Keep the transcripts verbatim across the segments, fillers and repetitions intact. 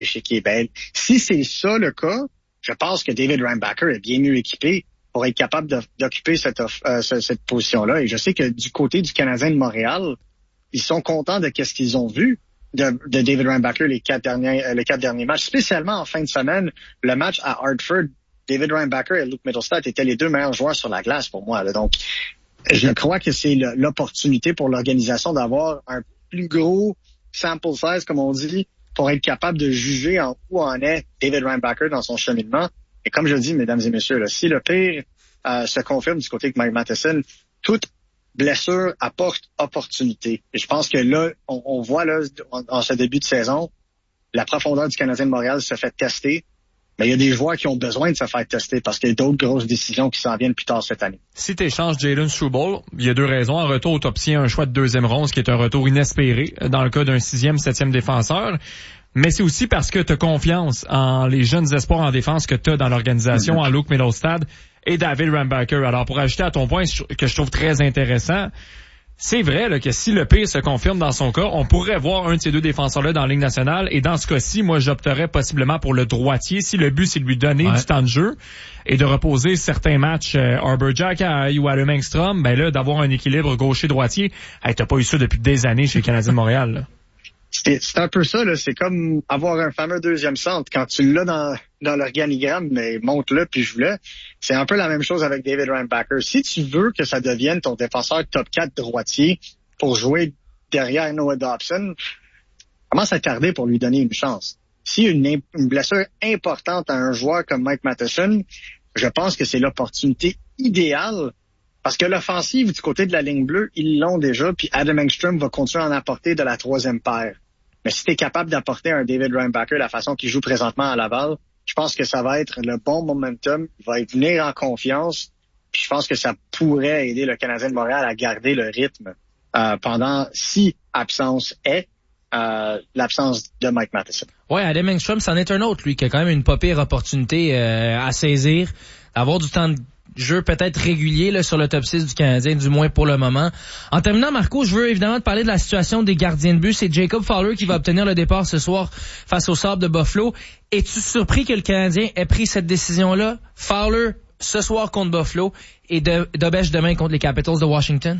échiquier. Ben, si c'est ça le cas, je pense que David Reinbacher est bien mieux équipé pour être capable de, d'occuper cette, euh, cette position-là. Et je sais que du côté du Canadien de Montréal, ils sont contents de ce qu'ils ont vu de, de David Reinbacher les quatre derniers, euh, les quatre derniers matchs, spécialement en fin de semaine. Le match à Hartford, David Reinbacher et Luke Mittelstadt étaient les deux meilleurs joueurs sur la glace pour moi. Là. Donc, je crois que c'est le, l'opportunité pour l'organisation d'avoir un plus gros sample size, comme on dit, pour être capable de juger en où en est David Reinbacher dans son cheminement. Et comme je dis, mesdames et messieurs, là, si le pire euh, se confirme du côté de Mike Matheson, toute blessure apporte opportunité. Et je pense que là, on, on voit là, en, en ce début de saison, la profondeur du Canadien de Montréal se fait tester. Mais il y a des joueurs qui ont besoin de se faire tester parce qu'il y a d'autres grosses décisions qui s'en viennent plus tard cette année. Si tu échanges Jalen Struble, il y a deux raisons. Un retour au top cent, un choix de deuxième ronde, ce qui est un retour inespéré dans le cas d'un sixième, septième défenseur. Mais c'est aussi parce que tu as confiance en les jeunes espoirs en défense que tu as dans l'organisation, mm-hmm. en Luke Mittelstadt et David Reinbacher. Alors, pour ajouter à ton point, que je trouve très intéressant, c'est vrai là, que si le pire se confirme dans son cas, on pourrait voir un de ces deux défenseurs-là dans la Ligue nationale. Et dans ce cas-ci, moi, j'opterais possiblement pour le droitier. Si le but, c'est de lui donner ouais. du temps de jeu et de reposer certains matchs euh, Arbor Jack ou Adam Engstrom, ben là, d'avoir un équilibre gaucher-droitier. Hey, t'as pas eu ça depuis des années chez le Canadien de Montréal, là. C'est, c'est un peu ça, là. C'est comme avoir un fameux deuxième centre. Quand tu l'as dans, dans l'organigramme, mais monte-le puis joue-le. C'est un peu la même chose avec David Reinbacher. Si tu veux que ça devienne ton défenseur top quatre droitier pour jouer derrière Noah Dobson, commence à tarder pour lui donner une chance. Si une, une blessure importante à un joueur comme Mike Matheson, je pense que c'est l'opportunité idéale. Parce que l'offensive du côté de la ligne bleue, ils l'ont déjà, puis Adam Engstrom va continuer à en apporter de la troisième paire. Mais si tu es capable d'apporter un David Reinbacher la façon qu'il joue présentement à Laval, je pense que ça va être le bon momentum. Il va être venir en confiance. Puis je pense que ça pourrait aider le Canadien de Montréal à garder le rythme euh, pendant, si absence est, euh, l'absence de Mike Matheson. Ouais, Adam Engstrom, c'en est un autre, lui, qui a quand même une pas pire opportunité euh, à saisir, d'avoir du temps de jeu peut-être régulier là, sur le top six du Canadien, du moins pour le moment. En terminant, Marco, je veux évidemment te parler de la situation des gardiens de but. C'est Jacob Fowler qui va obtenir le départ ce soir face au Sabres de Buffalo. Es-tu surpris que le Canadien ait pris cette décision-là? Fowler ce soir contre Buffalo et de, Dobèche demain contre les Capitals de Washington?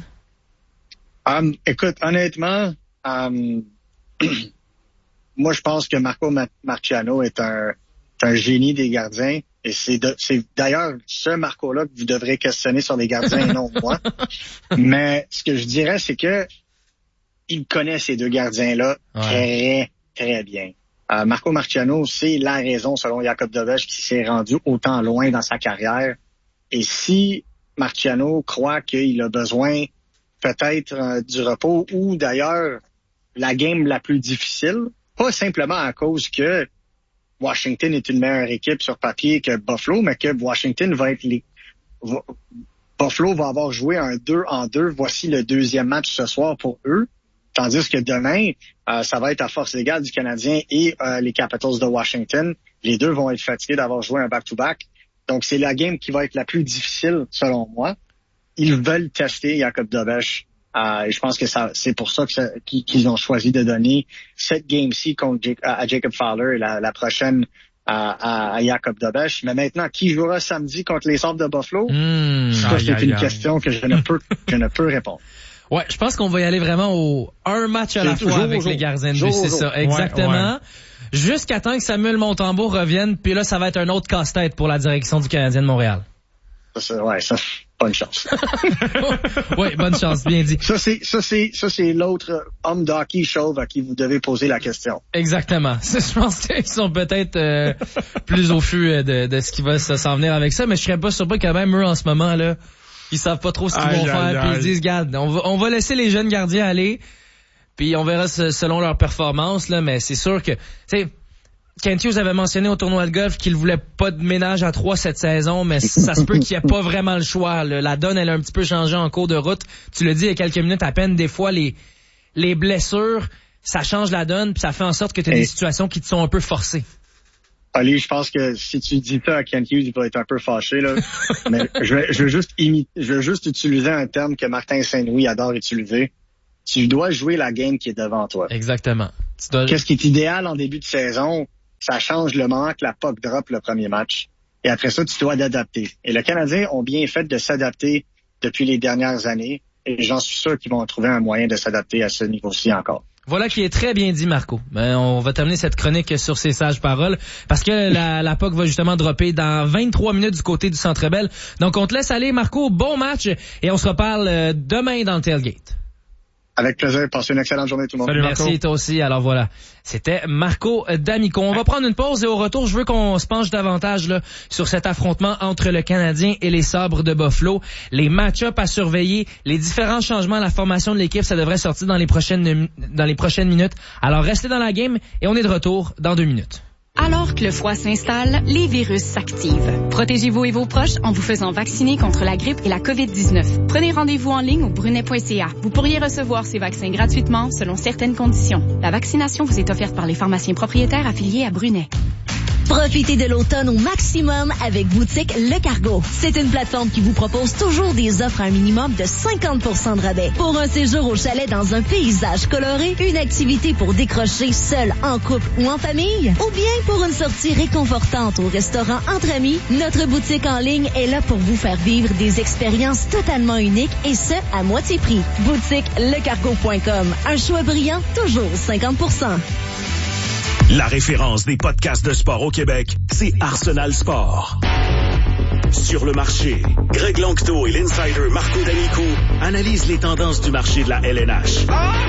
Um, écoute, honnêtement, um, moi je pense que Marco Marciano est un, est un génie des gardiens. Et c'est, de, c'est d'ailleurs ce Marco-là que vous devrez questionner sur les gardiens et non moi. Mais ce que je dirais, c'est que il connaît ces deux gardiens-là ouais. très, très bien. Euh, Marco Marciano, c'est la raison, selon Jacob Dobèche, qui s'est rendu autant loin dans sa carrière. Et si Marciano croit qu'il a besoin peut-être euh, du repos ou d'ailleurs la game la plus difficile, pas simplement à cause que Washington est une meilleure équipe sur papier que Buffalo, mais que Washington va être les... Buffalo va avoir joué un deux en deux. Voici le deuxième match ce soir pour eux. Tandis que demain, euh, ça va être à force égale du Canadien et euh, les Capitals de Washington. Les deux vont être fatigués d'avoir joué un back-to-back. Donc, c'est la game qui va être la plus difficile, selon moi. Ils veulent tester Jacob Dobèche. Euh, et je pense que ça, c'est pour ça, que ça qu'ils ont choisi de donner cette game-ci contre Jake, à Jacob Fowler et la, la prochaine à, à, à Jacob Dobèche. Mais maintenant, qui jouera samedi contre les Sabres de Buffalo? Mmh, ça, aïe, c'est aïe, une aïe. question que je ne peux, je ne peux répondre. Ouais, je pense qu'on va y aller vraiment au un match à la fois avec les gardiens de but, c'est ça, exactement. Ouais, ouais. Jusqu'à temps que Samuel Montembeault revienne, puis là, ça va être un autre casse-tête pour la direction du Canadien de Montréal. Ça, c'est, ouais, ça, bonne chance. Oui, bonne chance, bien dit. Ça, c'est, ça, c'est, ça, c'est l'autre homme d'hockey chauve à qui vous devez poser la question. Exactement. Je pense qu'ils sont peut-être euh, plus au flux de, de ce qui va s'en venir avec ça, mais je serais pas surpris quand même, eux, en ce moment, là, ils savent pas trop ce qu'ils aïe, vont aïe, faire, puis ils se disent, regarde, on va, on va laisser les jeunes gardiens aller, puis on verra selon leur performance, là, mais c'est sûr que, tu sais, Kent Hughes avait mentionné au tournoi de golf qu'il voulait pas de ménage à trois cette saison, mais ça se peut qu'il n'y ait pas vraiment le choix. La donne, elle a un petit peu changé en cours de route. Tu l'as dit il y a quelques minutes à peine, des fois, les, les blessures, ça change la donne, puis ça fait en sorte que tu as des situations qui te sont un peu forcées. Ali, je pense que si tu dis ça à Kent Hughes, il va être un peu fâché, là. Mais je vais, je vais juste imiter, je vais juste utiliser un terme que Martin Saint-Louis adore utiliser. Tu dois jouer la game qui est devant toi. Exactement. Tu dois... Qu'est-ce qui est idéal en début de saison? ça change le moment que la puck drop le premier match. Et après ça, tu dois t'adapter. Et le Canadien ont bien fait de s'adapter depuis les dernières années. Et j'en suis sûr qu'ils vont trouver un moyen de s'adapter à ce niveau-ci encore. Voilà qui est très bien dit, Marco. Ben, on va terminer cette chronique sur ces sages paroles parce que la, la puck va justement dropper dans vingt-trois minutes du côté du Centre Bell. Donc, on te laisse aller, Marco. Bon match et on se reparle demain dans le tailgate. Avec plaisir. Passez une excellente journée tout le monde. Salut, Marco. Merci, toi aussi. Alors voilà, c'était Marco D'Amico. On va prendre une pause et au retour, je veux qu'on se penche davantage là sur cet affrontement entre le Canadien et les Sabres de Buffalo. Les match-ups à surveiller, les différents changements à la formation de l'équipe, ça devrait sortir dans les prochaines dans les prochaines minutes. Alors restez dans la game et on est de retour dans deux minutes. Alors que le froid s'installe, les virus s'activent. Protégez-vous et vos proches en vous faisant vacciner contre la grippe et la covid dix-neuf. Prenez rendez-vous en ligne au brunet point c a. Vous pourriez recevoir ces vaccins gratuitement selon certaines conditions. La vaccination vous est offerte par les pharmaciens propriétaires affiliés à Brunet. Profitez de l'automne au maximum avec Boutique Le Cargo. C'est une plateforme qui vous propose toujours des offres à un minimum de cinquante pour cent de rabais. Pour un séjour au chalet dans un paysage coloré, une activité pour décrocher seul, en couple ou en famille, ou bien pour une sortie réconfortante au restaurant entre amis, notre boutique en ligne est là pour vous faire vivre des expériences totalement uniques et ce, à moitié prix. Boutique le cargo point com. Un choix brillant, toujours cinquante pour cent. La référence des podcasts de sport au Québec, c'est Arsenal Sport. Sur le marché, Greg Lanctot et l'insider Marco D'Amico analysent les tendances du marché de la L N H.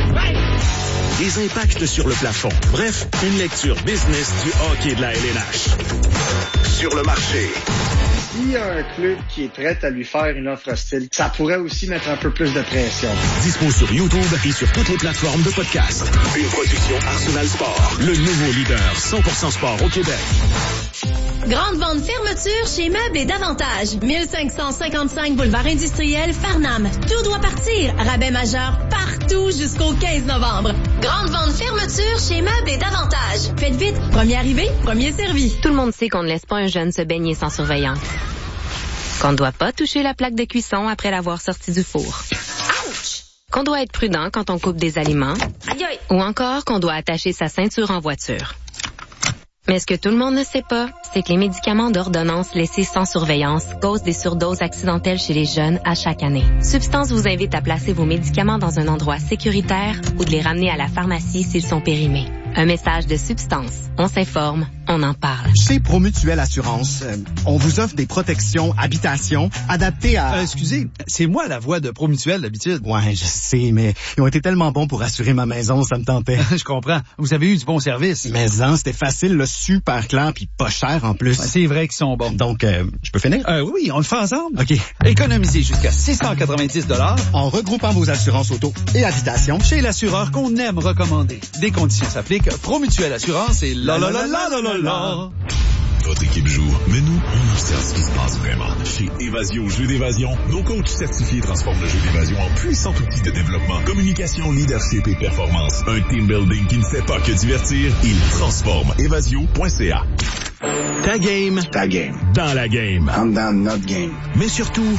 Des impacts sur le plafond. Bref, une lecture business du hockey de la L N H. Sur le marché. S'il y a un club qui est prêt à lui faire une offre hostile, ça pourrait aussi mettre un peu plus de pression. Dispo sur YouTube et sur toutes les plateformes de podcast. Une production Arsenal Sport, le nouveau leader cent pour cent sport au Québec. Grande vente fermeture chez Meubles et Davantage. mille cinq cent cinquante-cinq boulevard industriel, Farnham. Tout doit partir. Rabais majeur partout jusqu'au quinze novembre. Grande vente fermeture chez Meubles et Davantage. Faites vite. Premier arrivé, premier servi. Tout le monde sait qu'on ne laisse pas un jeune se baigner sans surveillance. Qu'on ne doit pas toucher la plaque de cuisson après l'avoir sorti du four. Ouch! Qu'on doit être prudent quand on coupe des aliments. Aïe aïe! Ou encore qu'on doit attacher sa ceinture en voiture. Mais ce que tout le monde ne sait pas, c'est que les médicaments d'ordonnance laissés sans surveillance causent des surdoses accidentelles chez les jeunes à chaque année. Substance vous invite à placer vos médicaments dans un endroit sécuritaire ou de les ramener à la pharmacie s'ils sont périmés. Un message de Substance. On s'informe, on en parle. Chez Promutuelle Assurance, euh, on vous offre des protections habitation adaptées à... Euh, excusez, c'est moi la voix de Promutuelle d'habitude. Ouais, je sais, mais ils ont été tellement bons pour assurer ma maison, ça me tentait. Je comprends. Vous avez eu du bon service. Mais hein, c'était facile, là, super clair, puis pas cher en plus. Ouais, c'est vrai qu'ils sont bons. Donc, euh, je peux finir? Euh, oui, on le fait ensemble. OK. Économisez jusqu'à six cent quatre-vingt-dix dollars en regroupant vos assurances auto et habitation chez l'assureur qu'on aime recommander. Des conditions s'appliquent. Promutuelle Assurance et la la la la la la la. Votre équipe joue, mais nous, on observe ce qui se passe vraiment. Chez Évasion Jeux d'évasion, nos coachs certifiés transforment le jeu d'évasion en puissant outil de développement, communication, leadership et performance. Un team building qui ne fait pas que divertir, il transforme évasion point c a. Ta game, Ta game. dans la game. I'm down not game. Mais surtout,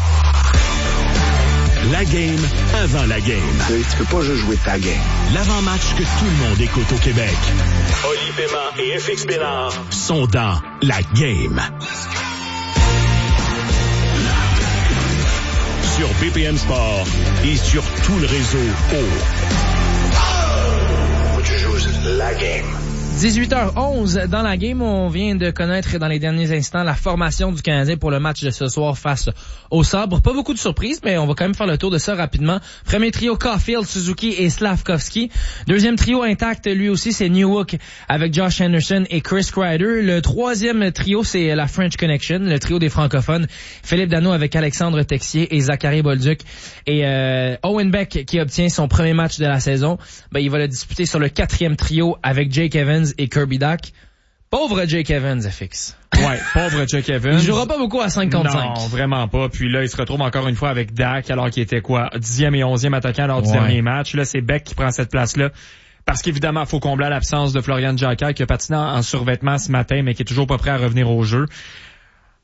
la game avant la game. Tu peux pas juste jouer ta game. L'avant-match que tout le monde écoute au Québec. Oli Paiement et F X Bénard sont dans la game. Sur B P M Sport et sur tout le réseau O. Tu joues la game. dix-huit heures onze dans la game, on vient de connaître dans les derniers instants la formation du Canadien pour le match de ce soir face aux Sabres. Pas beaucoup de surprises, mais on va quand même faire le tour de ça rapidement. Premier trio, Caulfield, Suzuki et Slavkovski. Deuxième trio intact, lui aussi, c'est Newhook avec Josh Anderson et Chris Kreider. Le troisième trio, c'est la French Connection, le trio des francophones. Philippe Danault avec Alexandre Texier et Zachary Bolduc. Et euh, Owen Beck qui obtient son premier match de la saison. Ben, il va le disputer sur le quatrième trio avec Jake Evans et Kirby Dach. Pauvre Jake Evans, F X. Ouais, pauvre Jake Evans. Il jouera pas beaucoup à cinq contre cinq. Non, vraiment pas. Puis là, il se retrouve encore une fois avec Dach, alors qu'il était quoi, dixième et onzième attaquant lors du ouais. dernier match. Là, c'est Beck qui prend cette place-là. Parce qu'évidemment, il faut combler l'absence de Florian Jacquet, qui a patiné en survêtement ce matin, mais qui est toujours pas prêt à revenir au jeu.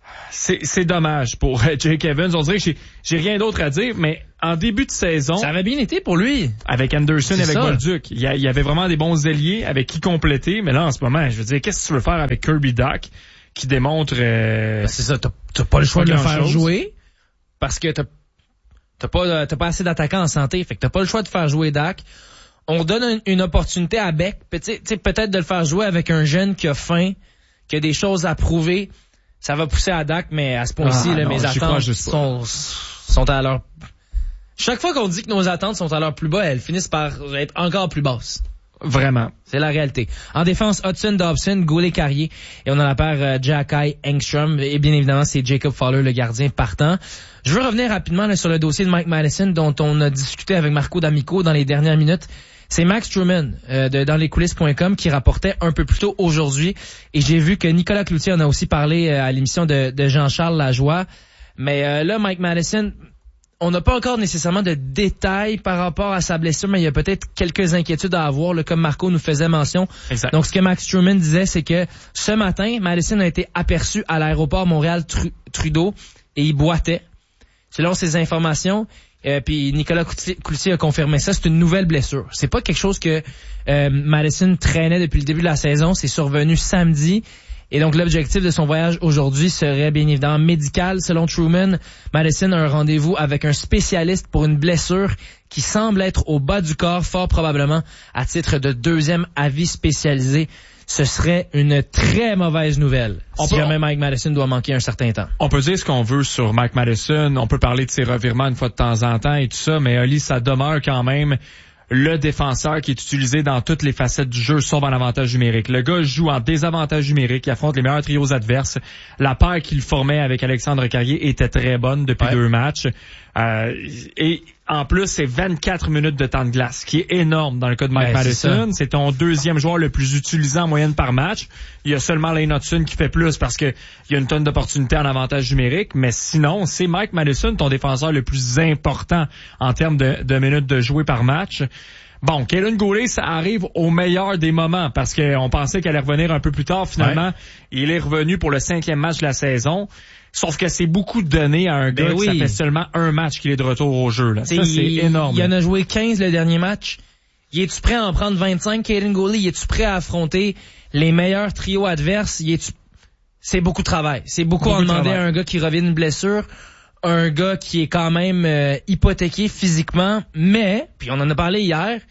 C'est, c'est dommage pour Jake Evans. On dirait que j'ai, j'ai rien d'autre à dire, mais en début de saison... Ça avait bien été pour lui. Avec Anderson, c'est avec ça. Bolduc. Il y, a, il y avait vraiment des bons ailiers avec qui compléter, mais là, en ce moment, je veux dire, qu'est-ce que tu veux faire avec Kirby Dach qui démontre... Euh, ben c'est ça, t'as, t'as pas le choix de le faire chose. jouer parce que t'as, t'as, pas, t'as pas assez d'attaquants en santé, fait que t'as pas le choix de faire jouer Dach. On donne une, une opportunité à Beck, peut-être de le faire jouer avec un jeune qui a faim, qui a des choses à prouver. Ça va pousser à Dach, mais à ce point-ci, ah, là, non, mes attentes sont, sont à leur... Chaque fois qu'on dit que nos attentes sont à leur plus bas, elles finissent par être encore plus basses. Vraiment. C'est la réalité. En défense, Hudson, Dobson, Goulet, Carrier. Et on a la paire euh, Jacky, Engstrom. Et bien évidemment, c'est Jacob Fowler, le gardien partant. Je veux revenir rapidement là, sur le dossier de Mike Matheson, dont on a discuté avec Marco D'Amico dans les dernières minutes. C'est Max Truman euh, de dans les coulisses point com qui rapportait un peu plus tôt aujourd'hui. Et j'ai vu que Nicolas Cloutier en a aussi parlé euh, à l'émission de, de Jean-Charles Lajoie. Mais euh, là, Mike Matheson, on n'a pas encore nécessairement de détails par rapport à sa blessure, mais il y a peut-être quelques inquiétudes à avoir, là, comme Marco nous faisait mention. Exact. Donc, ce que Max Truman disait, c'est que ce matin, Matheson a été aperçu à l'aéroport Montréal-Trudeau et il boitait. Selon ces informations, euh, puis Nicolas Cloutier a confirmé ça, c'est une nouvelle blessure. C'est pas quelque chose que euh, Matheson traînait depuis le début de la saison, c'est survenu samedi. Et donc, l'objectif de son voyage aujourd'hui serait bien évidemment médical. Selon Truman, Matheson a un rendez-vous avec un spécialiste pour une blessure qui semble être au bas du corps, fort probablement à titre de deuxième avis spécialisé. Ce serait une très mauvaise nouvelle on si peut, jamais Mike Matheson doit manquer un certain temps. On peut dire ce qu'on veut sur Mike Matheson, on peut parler de ses revirements une fois de temps en temps et tout ça, mais Oli, ça demeure quand même le défenseur qui est utilisé dans toutes les facettes du jeu, sauf en avantage numérique. Le gars joue en désavantage numérique, il affronte les meilleurs trios adverses. La paire qu'il formait avec Alexandre Carrier était très bonne depuis ouais. deux matchs. Euh, et en plus, c'est vingt-quatre minutes de temps de glace, qui est énorme dans le cas de Mike ben, Matheson. C'est, c'est ton deuxième joueur le plus utilisé en moyenne par match. Il y a seulement Lane Hudson qui fait plus parce que il y a une tonne d'opportunités en avantage numérique. Mais sinon, c'est Mike Matheson, ton défenseur le plus important en termes de, de minutes de jouer par match. Bon, Kaelin Goulet, ça arrive au meilleur des moments parce qu'on pensait qu'elle allait revenir un peu plus tard. Finalement, ouais. il est revenu pour le cinquième match de la saison. Sauf que c'est beaucoup donné à un gars ben oui. qui ça fait seulement un match qu'il est de retour au jeu. Là. Ça, c'est il, énorme. Il en a joué quinze le dernier match. Y es-tu prêt à en prendre vingt-cinq, Kaelin Goulet? Y es-tu prêt à affronter les meilleurs trios adverses? Y es-tu... C'est beaucoup de travail. C'est beaucoup, beaucoup en demander à un gars qui revient d'une blessure, un gars qui est quand même euh, hypothéqué physiquement, mais, puis on en a parlé hier,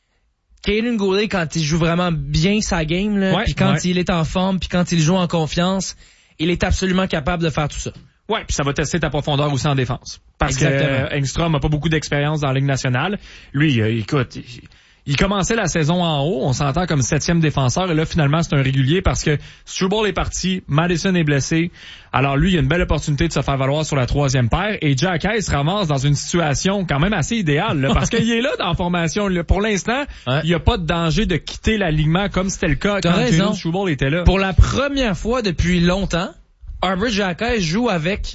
Kaelin Goulet, quand il joue vraiment bien sa game, là, ouais, puis quand ouais. il est en forme, puis quand il joue en confiance, il est absolument capable de faire tout ça. Ouais, puis ça va tester ta profondeur aussi en défense. Parce Exactement. que euh, Engstrom a pas beaucoup d'expérience dans la Ligue nationale. Lui, euh, écoute, il, il commençait la saison en haut, on s'entend comme septième défenseur, et là, finalement, c'est un régulier parce que Struble est parti, Matheson est blessé. Alors lui, il a une belle opportunité de se faire valoir sur la troisième paire, et Jacky se ramasse dans une situation quand même assez idéale, là, parce qu'il est là dans la formation. Là. Pour l'instant, ouais. il n'y a pas de danger de quitter l'alignement comme c'était le cas T'as quand Jalen Struble était là. Pour la première fois depuis longtemps, Arber Xhekaj joue avec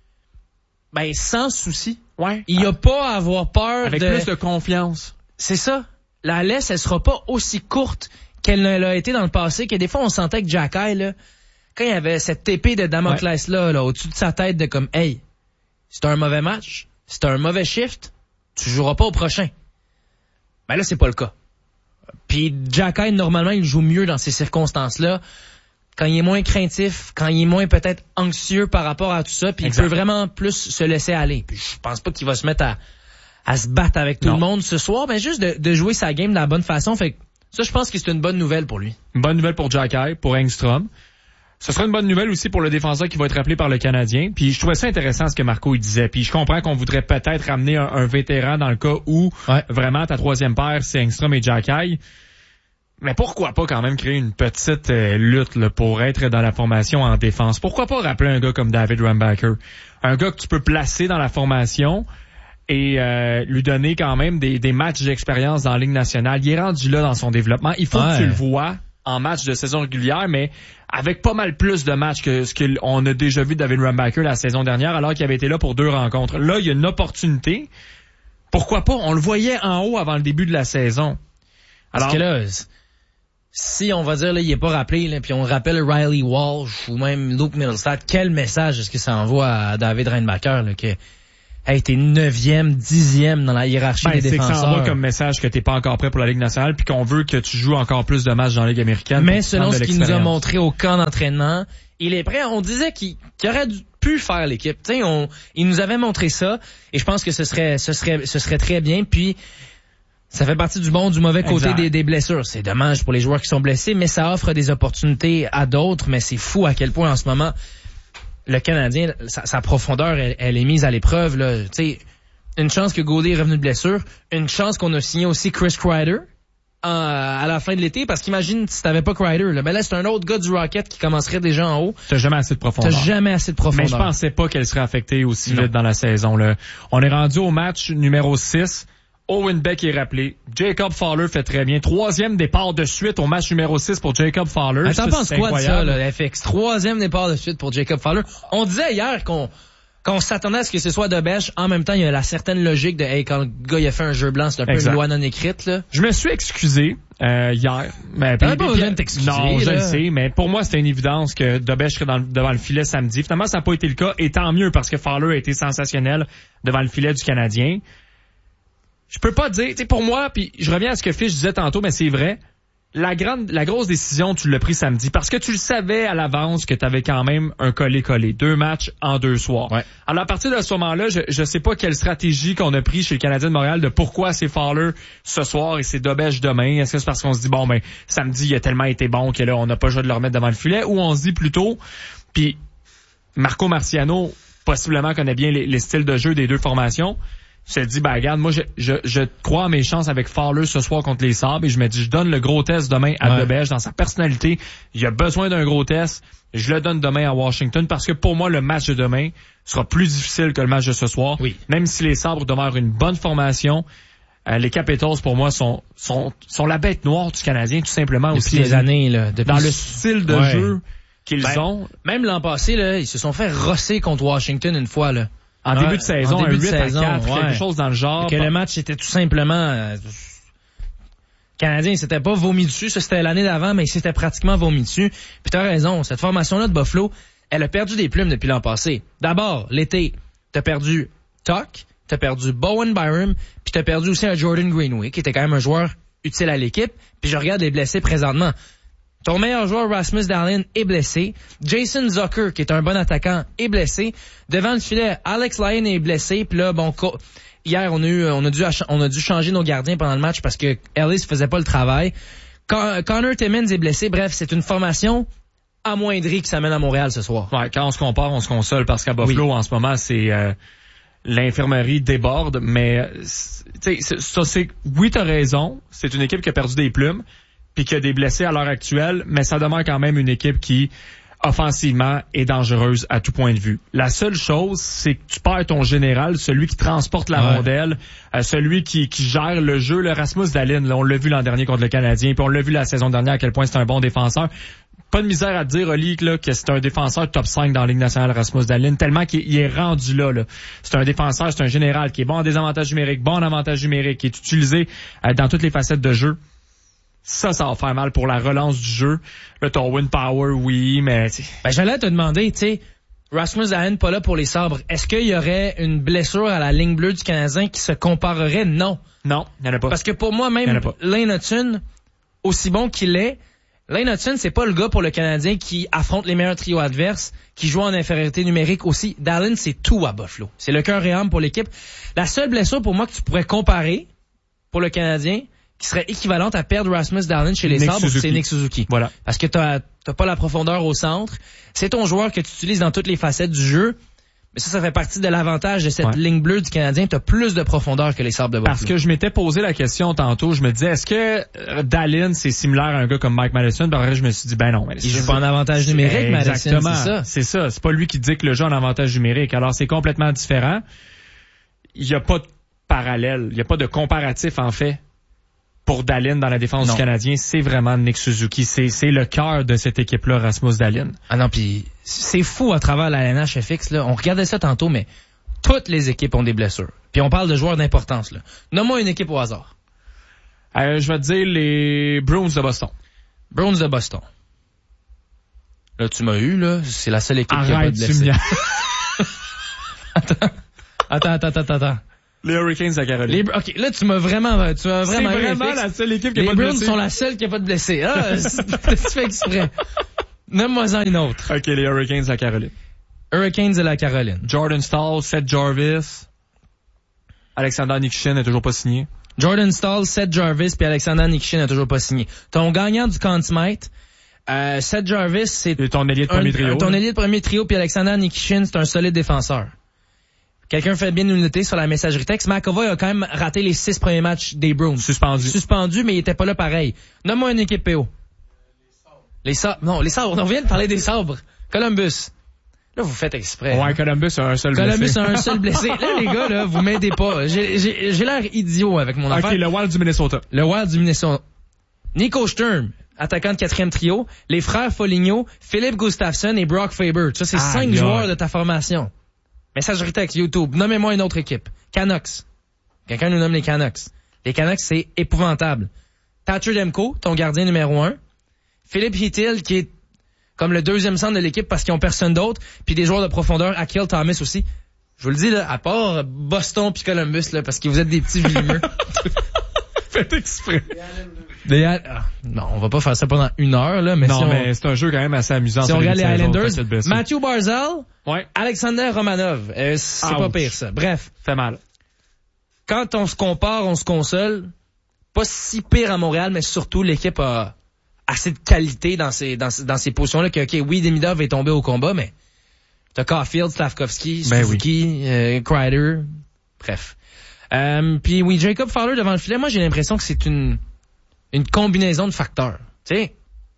ben sans souci. Ouais. Il n'y a pas à avoir peur avec de... plus de confiance. C'est ça. La laisse, elle sera pas aussi courte qu'elle ne l'a été dans le passé, que des fois on sentait que Xhekaj, là, quand il y avait cette épée de Damoclès ouais. là, là, au-dessus de sa tête de comme, hey, c'est un mauvais match, c'est un mauvais shift, tu joueras pas au prochain. Ben là, c'est pas le cas. Puis Xhekaj, normalement, il joue mieux dans ces circonstances-là, quand il est moins craintif, quand il est moins peut-être anxieux par rapport à tout ça, puis il peut vraiment plus se laisser aller. Puis je pense pas qu'il va se mettre à, à se battre avec tout non. le monde ce soir, mais juste de, de jouer sa game de la bonne façon. Fait que ça, je pense que c'est une bonne nouvelle pour lui. Une bonne nouvelle pour Xhekaj, pour Engstrom. Ce sera une bonne nouvelle aussi pour le défenseur qui va être appelé par le Canadien. Puis je trouvais ça intéressant ce que Marco il disait. Puis je comprends qu'on voudrait peut-être ramener un, un vétéran dans le cas où ouais. vraiment ta troisième paire, c'est Engstrom et Xhekaj. Mais pourquoi pas quand même créer une petite euh, lutte là, pour être dans la formation en défense? Pourquoi pas rappeler un gars comme David Rumbacher? Un gars que tu peux placer dans la formation et euh, lui donner quand même des, des matchs d'expérience dans la Ligue nationale. Il est rendu là dans son développement. Il faut ouais. que tu le vois en match de saison régulière, mais avec pas mal plus de matchs que ce qu'on a déjà vu de David Rumbacher la saison dernière, alors qu'il avait été là pour deux rencontres. Là, il y a une opportunité. Pourquoi pas? On le voyait en haut avant le début de la saison. Alors, parce que là, si on va dire là, il est pas rappelé, là, puis on rappelle Riley Walsh ou même Luke Mittelstadt, quel message est-ce que ça envoie à David Reinbacher là, que a été neuvième, dixième dans la hiérarchie ben, des c'est défenseurs. C'est que ça envoie comme message que t'es pas encore prêt pour la Ligue nationale puis qu'on veut que tu joues encore plus de matchs dans la Ligue américaine. Mais selon ce qu'il nous a montré au camp d'entraînement, il est prêt. On disait qu'il, qu'il aurait pu faire l'équipe. Tu sais, on, il nous avait montré ça et je pense que ce serait, ce serait, ce serait très bien. Puis ça fait partie du bon, du mauvais côté des, des blessures. C'est dommage pour les joueurs qui sont blessés, mais ça offre des opportunités à d'autres. Mais c'est fou à quel point en ce moment le Canadien, sa, sa profondeur, elle, elle est mise à l'épreuve. Là. Tu sais, une chance que Gaudé est revenu de blessure, une chance qu'on a signé aussi Chris Kreider en, à la fin de l'été, parce qu'imagine si t'avais pas Kreider, là, ben là c'est un autre gars du Rocket qui commencerait déjà en haut. T'as jamais assez de profondeur. T'as jamais assez de profondeur. Mais je pensais pas qu'elle serait affectée aussi non. vite dans la saison. Là. On est rendu au match numéro six. Owen Beck est rappelé. Jacob Fowler fait très bien. Troisième départ de suite au match numéro six pour Jacob Fowler. T'en penses quoi de ça, là, F X? Troisième départ de suite pour Jacob Fowler. On disait hier qu'on qu'on s'attendait à ce que ce soit de bêche. En même temps, il y a la certaine logique de hey, quand le gars il a fait un jeu blanc, c'est un peu exact. Une loi non écrite. Là. Je me suis excusé euh, hier. Mais T'as pas besoin de t'excuser. Non, je là. le sais, mais pour moi, c'était une évidence que Debèche serait dans, devant le filet samedi. Finalement, ça n'a pas été le cas, et tant mieux parce que Fowler a été sensationnel devant le filet du Canadien. Je peux pas dire, tu sais, pour moi, puis je reviens à ce que Fish disait tantôt, mais c'est vrai, la grande, la grosse décision, tu l'as pris samedi, parce que tu le savais à l'avance que tu avais quand même un collé-collé, deux matchs en deux soirs. Ouais. Alors à partir de ce moment-là, je, je sais pas quelle stratégie qu'on a pris chez le Canadien de Montréal de pourquoi c'est Fowler ce soir et c'est Dobèche demain. Est-ce que c'est parce qu'on se dit, bon, ben, samedi, il a tellement été bon que là, on n'a pas le choix de le remettre devant le filet, ou on se dit plutôt, puis Marco Marciano, possiblement connaît bien les, les styles de jeu des deux formations. Je te dis, ben regarde, moi je, je, je crois à mes chances avec Fowler ce soir contre les Sabres et je me dis, je donne le gros test demain à ouais. Debèche dans sa personnalité. Il a besoin d'un gros test. Je le donne demain à Washington parce que pour moi, le match de demain sera plus difficile que le match de ce soir. Oui. Même si les Sabres demeurent une bonne formation, euh, les Capitals pour moi sont, sont, sont la bête noire du Canadien tout simplement depuis aussi. Depuis les années, là. Depuis... Dans le style de ouais. jeu qu'ils ben, ont. Même l'an passé, là, ils se sont fait rosser contre Washington une fois, là. En ouais, début de saison, début un huit de saison, à quatre, ouais. quelque chose dans le genre. Et que le match était tout simplement... Euh, Canadien, il s'était pas vomi dessus. Ça, c'était l'année d'avant, mais il s'était pratiquement vomi dessus. Puis t'as raison, cette formation-là de Buffalo, elle a perdu des plumes depuis l'an passé. D'abord, l'été, t'as perdu Tuck, t'as perdu Bowen Byram, puis t'as perdu aussi un Jordan Greenway, qui était quand même un joueur utile à l'équipe. Puis je regarde les blessés présentement. Ton meilleur joueur, Rasmus Dahlin, est blessé. Jason Zucker, qui est un bon attaquant, est blessé. Devant le filet, Alex Lyon est blessé. Puis là, bon, hier, on a eu, on a dû, on a dû changer nos gardiens pendant le match parce que Ellis faisait pas le travail. Con- Connor Timmins est blessé. Bref, c'est une formation amoindrie qui s'amène à Montréal ce soir. Ouais, quand on se compare, on se console parce qu'à Buffalo, oui. en ce moment, c'est euh, l'infirmerie déborde. Mais tu sais, ça, c'est oui, t'as raison. C'est une équipe qui a perdu des plumes. Puis qu'il y a des blessés à l'heure actuelle, mais ça demeure quand même une équipe qui, offensivement, est dangereuse à tout point de vue. La seule chose, c'est que tu perds ton général, celui qui transporte la ouais. rondelle, euh, celui qui, qui gère le jeu, le Rasmus Dahlin. Là, on l'a vu l'an dernier contre le Canadien, puis on l'a vu la saison dernière à quel point c'est un bon défenseur. Pas de misère à te dire, Oli, là, que c'est un défenseur top cinq dans la Ligue nationale, Rasmus Dahlin, tellement qu'il est rendu là, là. C'est un défenseur, c'est un général qui est bon en désavantage numérique, bon en avantage numérique, qui est utilisé euh, dans toutes les facettes de jeu. Ça, ça va faire mal pour la relance du jeu. Là, ton win power, oui, mais... Ben, j'allais te demander, tu sais, Rasmus Dahlin pas là pour les Sabres. Est-ce qu'il y aurait une blessure à la ligne bleue du Canadien qui se comparerait? Non. Non, il n'y en a pas. Parce que pour moi, même Lane Hutton, aussi bon qu'il est, Lane Hutton, c'est pas le gars pour le Canadien qui affronte les meilleurs trios adverses, qui joue en infériorité numérique aussi. Dahlin, c'est tout à Buffalo. C'est le cœur et âme pour l'équipe. La seule blessure pour moi que tu pourrais comparer pour le Canadien, qui serait équivalente à perdre Rasmus Dahlin chez les Sabres, c'est Nick Suzuki. Voilà. Parce que t'as, t'as pas la profondeur au centre. C'est ton joueur que tu utilises dans toutes les facettes du jeu. Mais ça, ça fait partie de l'avantage de cette ouais. ligne bleue du Canadien. T'as plus de profondeur que les Sabres de Buffalo. Parce que je m'étais posé la question tantôt. Je me disais, est-ce que Dahlin, c'est similaire à un gars comme Mike Madison? Ben, après, je me suis dit, ben non. Il joue pas en avantage numérique, Madison. Exactement. C'est ça. C'est ça. C'est pas lui qui dit que le jeu en avantage numérique. Alors, c'est complètement différent. Il y a pas de parallèle. Il y a pas de comparatif, en fait. Pour Dahlin dans la défense non. du Canadien, c'est vraiment Nick Suzuki. C'est, c'est le cœur de cette équipe-là, Rasmus Dahlin. Ah non, puis c'est fou à travers la N H F X, là. On regardait ça tantôt, mais toutes les équipes ont des blessures. Puis on parle de joueurs d'importance, là. Nomme-moi une équipe au hasard. Euh, je vais te dire les Bruins de Boston. Bruins de Boston. Là, tu m'as eu, là. C'est la seule équipe Arrête, qui a pas de blessés. attends. Attends, attends, attends, attends. Les Hurricanes de la Caroline. Les, OK, là, tu m'as vraiment, tu m'as vraiment C'est eu vraiment la seule équipe qui a les pas de blessés. blessés. Les Bruins sont la seule qui a pas de blessés. Ah, c'est tu fais exprès. Nomme-moi-en une autre. OK, les Hurricanes de la Caroline. Hurricanes de la Caroline. Jordan Staal, Seth Jarvis. Alexander Nikishin n'est toujours pas signé. Jordan Staal, Seth Jarvis puis Alexander Nikishin n'a toujours pas signé. Ton gagnant du Conn Smythe, euh, Seth Jarvis, c'est Et ton ailier de premier un, trio. ton là. ailier de premier trio puis Alexander Nikishin, c'est un solide défenseur. Quelqu'un fait bien nous noter sur la messagerie texte. McAvoy a quand même raté les six premiers matchs des Bruins. Suspendu. Suspendu, mais il était pas là pareil. Nomme-moi une équipe P O. Les sabres. Non, les sabres. On vient de parler des sabres. Columbus. Là, vous faites exprès. Ouais, hein. Columbus a un seul Columbus blessé. a un seul blessé. Là, les gars, là, vous m'aidez pas. J'ai, j'ai, j'ai l'air idiot avec mon affaire. OK, le Wild du Minnesota. Le Wild du Minnesota. Nico Sturm, attaquant de quatrième trio. Les frères Foligno, Philippe Gustafsson et Brock Faber. Ça, c'est Ah, cinq God. joueurs de ta formation. Messagerie texte, YouTube. Nommez-moi une autre équipe. Canucks. Quelqu'un nous nomme les Canucks. Les Canucks, c'est épouvantable. Thatcher Demko, ton gardien numéro un. Philippe Hill, qui est comme le deuxième centre de l'équipe parce qu'ils ont personne d'autre. Puis des joueurs de profondeur. Akil Thomas aussi. Je vous le dis, là, à part Boston puis Columbus, là, parce que vous êtes des petits vilimeux. Faites exprès. Des, ah, non, on va pas faire ça pendant une heure, là, mais non, si on, mais c'est un jeu quand même assez amusant. si on regarde les Islanders, Mathieu. Matthew Barzal, Ouais. Alexander Romanov, euh, c'est Ouch. pas pire ça. Bref, Fait mal. quand on se compare, on se console. Pas si pire à Montréal, mais surtout l'équipe a assez de qualité dans ces dans, dans ces positions-là que, ok, oui, Demidov est tombé au combat, mais t'as Caulfield, Slavkovski, Ben Suzuki, oui. euh, Kreider, bref. Euh, puis oui, Jacob Fowler devant le filet, moi j'ai l'impression que c'est une une combinaison de facteurs. Tu sais,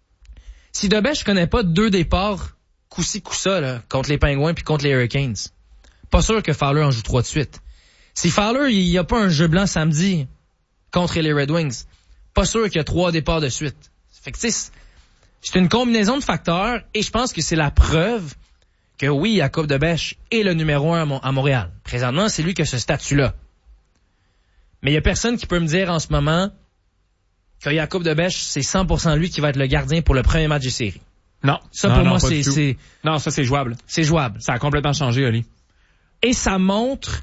si Debes, je connais pas deux départs coup-ci, coup-ça, là, contre les Pingouins puis contre les Hurricanes, pas sûr que Fowler en joue trois de suite. Si Fowler, il y a pas un jeu blanc samedi contre les Red Wings, pas sûr qu'il y a trois départs de suite. Fait que tu sais, c'est une combinaison de facteurs et je pense que c'est la preuve que oui, Jacob Debes est le numéro un à, Mon- à Montréal. Présentement, c'est lui qui a ce statut-là. Mais il y a personne qui peut me dire en ce moment que Jacob Debes, c'est cent pour cent lui qui va être le gardien pour le premier match des séries. Non. Ça, Non, pour non, moi, pas c'est, du tout. c'est, Non, ça, c'est jouable. c'est jouable. Ça a complètement changé, Oli. Et ça montre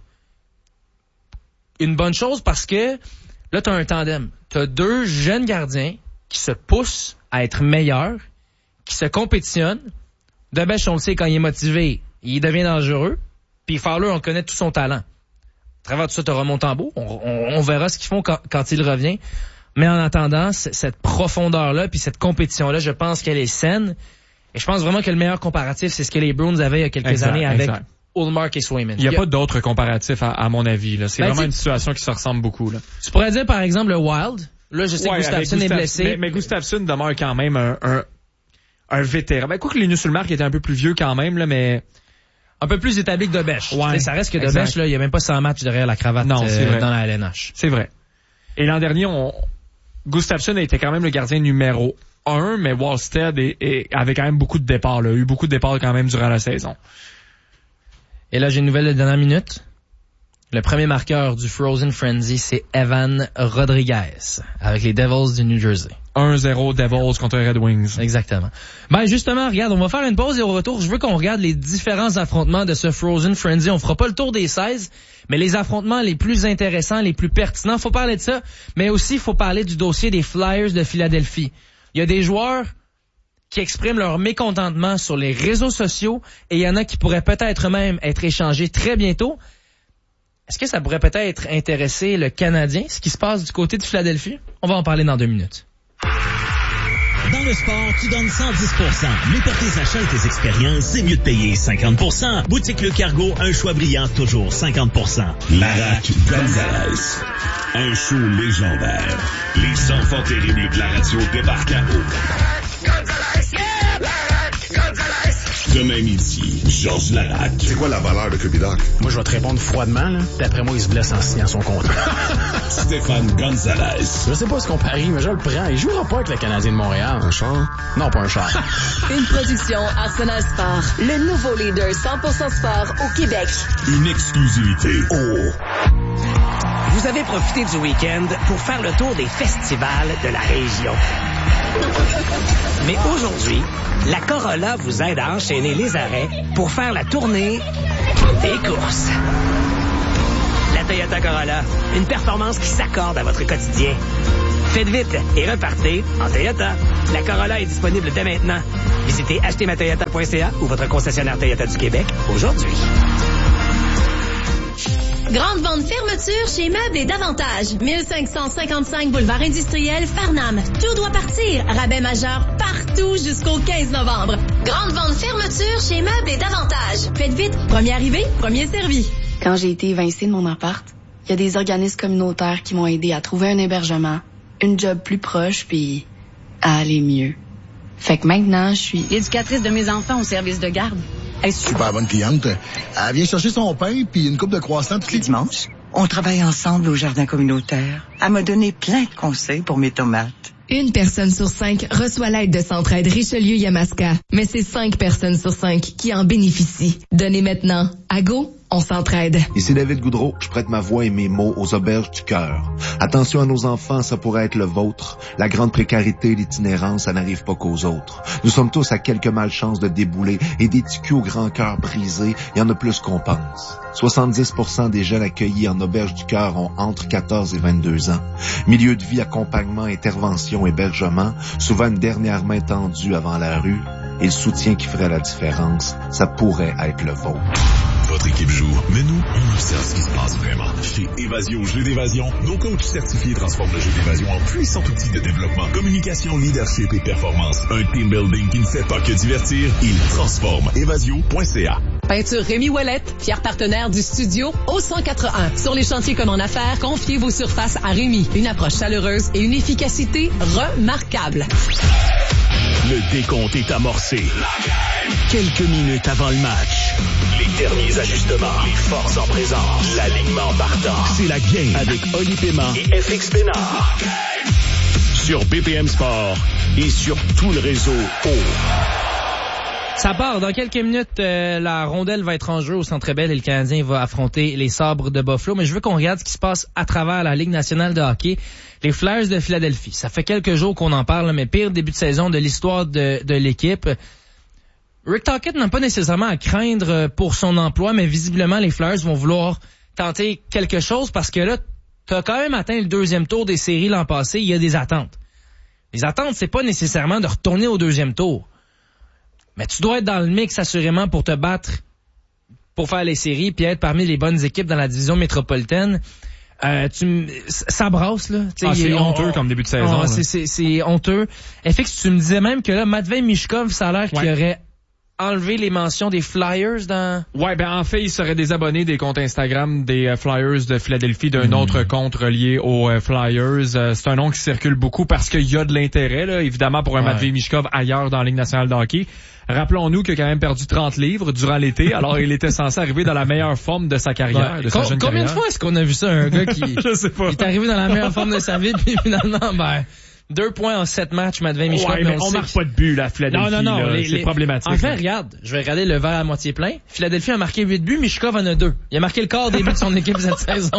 une bonne chose parce que là, t'as un tandem. T'as deux jeunes gardiens qui se poussent à être meilleurs, qui se compétitionnent. Debes, on le sait, quand il est motivé, il devient dangereux. Puis Fowler, on connaît tout son talent. À travers tout ça, t'auras Montembeault. On, on, on verra ce qu'ils font quand, quand il revient. Mais en attendant, c- cette profondeur-là, puis cette compétition-là, je pense qu'elle est saine. Et je pense vraiment que le meilleur comparatif, c'est ce que les Bruins avaient il y a quelques Exact, années avec exact. Ullmark et Swayman. Il n'y a, pas d'autres comparatifs, à, à mon avis. Là. C'est Ben, vraiment tu- une situation qui se ressemble beaucoup. Là. Tu pourrais dire, par exemple, le Wild. Là, je sais Ouais, que Gustafsson avec est Gustaf- blessé. Mais, mais Gustafsson demeure quand même un, un, un vétéran. Ben, quoi que Linus Ullmark était un peu plus vieux quand même, là, mais... Un peu plus établi que Debes. Ouais, ça reste que exact. Debes, là, il n'y a même pas cent matchs derrière la cravate Non, c'est euh, vrai. dans la L N H. C'est vrai. Et l'an dernier, on... Gustafsson était quand même le gardien numéro un, mais Wallstead est, est- avait quand même beaucoup de départs. Là. Il y a eu beaucoup de départs quand même durant la saison. Et là, j'ai une nouvelle de dernière minute. Le premier marqueur du Frozen Frenzy, c'est Evan Rodriguez, avec les Devils du New Jersey. un zéro Devils contre les Red Wings. Exactement. Ben, justement, regarde, on va faire une pause et au retour, je veux qu'on regarde les différents affrontements de ce Frozen Frenzy. On fera pas le tour des seize, mais les affrontements les plus intéressants, les plus pertinents. Faut parler de ça, mais aussi, faut parler du dossier des Flyers de Philadelphie. Il y a des joueurs qui expriment leur mécontentement sur les réseaux sociaux et il y en a qui pourraient peut-être même être échangés très bientôt. Est-ce que ça pourrait peut-être intéresser le Canadien, ce qui se passe du côté de Philadelphie? On va en parler dans deux minutes. Dans le sport, tu donnes cent dix pour cent. Mais pour tes achats et tes expériences, c'est mieux de payer cinquante pour cent. Boutique Le Cargo, un choix brillant, toujours cinquante pour cent. Larac Gonzalez. Un show légendaire. Les enfants terribles de la radio débarquent à eau. Demain midi, Georges Larac. C'est quoi la valeur de Cubidoc? Moi, je vais te répondre froidement, là. D'après moi, il se blesse en signant son contrat. Stéphane Gonzalez. Je sais pas ce qu'on parie, mais je le prends. Il jouera pas avec le Canadien de Montréal. Un char? Non, pas un char. Une production Arsenal Sport, le nouveau leader cent pour cent sport au Québec. Une exclusivité. Oh. Vous avez profité du week-end pour faire le tour des festivals de la région. Mais aujourd'hui, la Corolla vous aide à enchaîner les arrêts pour faire la tournée des courses. La Toyota Corolla, une performance qui s'accorde à votre quotidien. Faites vite et repartez en Toyota. La Corolla est disponible dès maintenant. Visitez acheter ma toyota point c a ou votre concessionnaire Toyota du Québec aujourd'hui. Grande vente fermeture chez Meubles et Davantage. mille cinq cent cinquante-cinq boulevard industriel Farnham. Tout doit partir. Rabais majeur partout jusqu'au quinze novembre. Grande vente fermeture chez Meubles et Davantage. Faites vite. Premier arrivé, premier servi. Quand j'ai été évincée de mon appart, il y a des organismes communautaires qui m'ont aidé à trouver un hébergement, une job plus proche, puis à aller mieux. Fait que maintenant, je suis l'éducatrice de mes enfants au service de garde. Elle est super bonne cliente. Elle vient chercher son pain puis une coupe de croissants tous les dimanches. On travaille ensemble au jardin communautaire. Elle m'a donné plein de conseils pour mes tomates. Une personne sur cinq reçoit l'aide de Centraide Richelieu-Yamaska. Mais c'est cinq personnes sur cinq qui en bénéficient. Donnez maintenant. À Go, on s'entraide. Ici David Goudreau, je prête ma voix et mes mots aux auberges du cœur. Attention à nos enfants, ça pourrait être le vôtre. La grande précarité et l'itinérance, ça n'arrive pas qu'aux autres. Nous sommes tous à quelques malchances de débouler et des ticus au grand cœur brisé, il y en a plus qu'on pense. soixante-dix pour cent des jeunes accueillis en auberge du cœur ont entre quatorze et vingt-deux ans. Milieu de vie, accompagnement, intervention, hébergement, souvent une dernière main tendue avant la rue, et le soutien qui ferait la différence, ça pourrait être le vôtre. Votre équipe joue, mais nous, on observe ce qui se passe vraiment. Chez Évasion Jeux d'évasion, nos coachs certifiés transforment le jeu d'évasion en puissant outil de développement, communication, leadership et performance. Un team building qui ne fait pas que divertir, il transforme. Évasion point c a. Peinture Rémi Ouellette, fier partenaire du studio au cent quatre-un. Sur les chantiers comme en affaires, confiez vos surfaces à Rémi. Une approche chaleureuse et une efficacité remarquable. Le décompte est amorcé. Quelques minutes avant le match. Les derniers ajustements. Les forces en présence. L'alignement partant. C'est la game avec Oli Paiement et F X Pénard. Sur B P M Sport et sur tout le réseau O. Ça part. Dans quelques minutes, euh, la rondelle va être en jeu au Centre Bell et le Canadien va affronter les Sabres de Buffalo. Mais je veux qu'on regarde ce qui se passe à travers la Ligue nationale de hockey. Les Flyers de Philadelphie. Ça fait quelques jours qu'on en parle, mais pire début de saison de l'histoire de, de l'équipe. Rick Tocchet n'a pas nécessairement à craindre pour son emploi, mais visiblement, les Flyers vont vouloir tenter quelque chose parce que là, t'as quand même atteint le deuxième tour des séries l'an passé. Il y a des attentes. Les attentes, c'est pas nécessairement de retourner au deuxième tour. Mais tu dois être dans le mix assurément pour te battre, pour faire les séries, puis être parmi les bonnes équipes dans la division métropolitaine. Euh, tu, ça brasse, là. Ah, c'est on, honteux on, comme début de saison. On, c'est, c'est, c'est honteux. F X, tu me disais même que là, Matvei Michkov, ça a l'air ouais. qu'il aurait enlevé les mentions des Flyers dans... Ouais, ben en fait, il serait désabonné des comptes Instagram des euh, Flyers de Philadelphie d'un mmh. autre compte relié aux euh, Flyers. Euh, c'est un nom qui circule beaucoup parce qu'il y a de l'intérêt, là, évidemment, pour un ouais. Matvei Michkov ailleurs dans la Ligue nationale de hockey. Rappelons-nous qu'il a quand même perdu trente livres durant l'été, alors il était censé arriver dans la meilleure forme de sa carrière, ouais. de sa Com- jeune combien carrière. de fois est-ce qu'on a vu ça, un gars qui Je sais pas. qui est arrivé dans la meilleure forme de sa vie, puis finalement, ben... Deux points en sept matchs, Matvei Michkov. Ouais, mais on, on marque pas de but, là, Philadelphie. Non, non, non. Les, c'est les... problématique. En fait, regarde, je vais regarder le verre à moitié plein. Philadelphie a marqué huit buts, Michkov en a deux. Il a marqué le quart des buts de son équipe cette saison.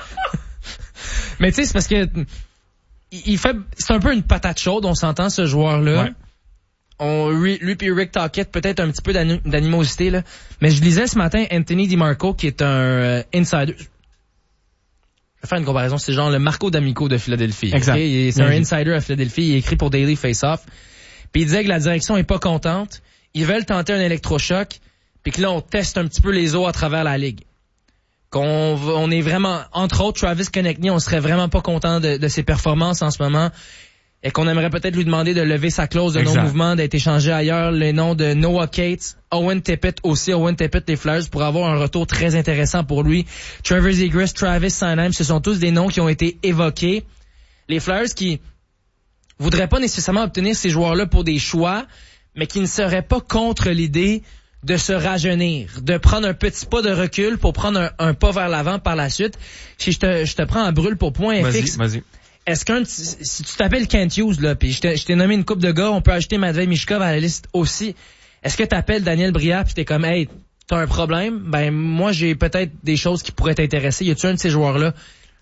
Mais tu sais, c'est parce que il fait, c'est un peu une patate chaude, on s'entend, ce joueur-là. Ouais. On, lui, lui puis Rick Tocchet, peut-être un petit peu d'anim- d'animosité, là. Mais je lisais ce matin Anthony DiMarco, qui est un euh, insider. Je vais faire une comparaison, c'est genre le Marco D'Amico de Philadelphie. Exact. Okay? C'est un insider à Philadelphie, il écrit pour Daily Face-Off. Puis il disait que la direction est pas contente, ils veulent tenter un électrochoc, puis que là on teste un petit peu les eaux à travers la ligue. Qu'on on est vraiment, entre autres, Travis Konechny, on serait vraiment pas content de, de ses performances en ce moment. Et qu'on aimerait peut-être lui demander de lever sa clause de non-mouvement, d'être échangé ailleurs. Les noms de Noah Cates, Owen Tippett aussi, Owen Tippett des Flyers, pour avoir un retour très intéressant pour lui. Trevor Zegras, Travis Sanheim, ce sont tous des noms qui ont été évoqués. Les Flyers qui voudraient pas nécessairement obtenir ces joueurs-là pour des choix, mais qui ne seraient pas contre l'idée de se rajeunir, de prendre un petit pas de recul pour prendre un, un pas vers l'avant par la suite. Si je te, je te prends en brûle pour point vas-y, F X. Vas-y. Est-ce qu'un, si tu t'appelles Kent Hughes, là, pis je t'ai, je t'ai nommé une couple de gars, on peut ajouter Matvei Michkov à la liste aussi. Est-ce que t'appelles Daniel Brière pis t'es comme, hey, t'as un problème? Ben, moi, j'ai peut-être des choses qui pourraient t'intéresser. Y a-tu un de ces joueurs-là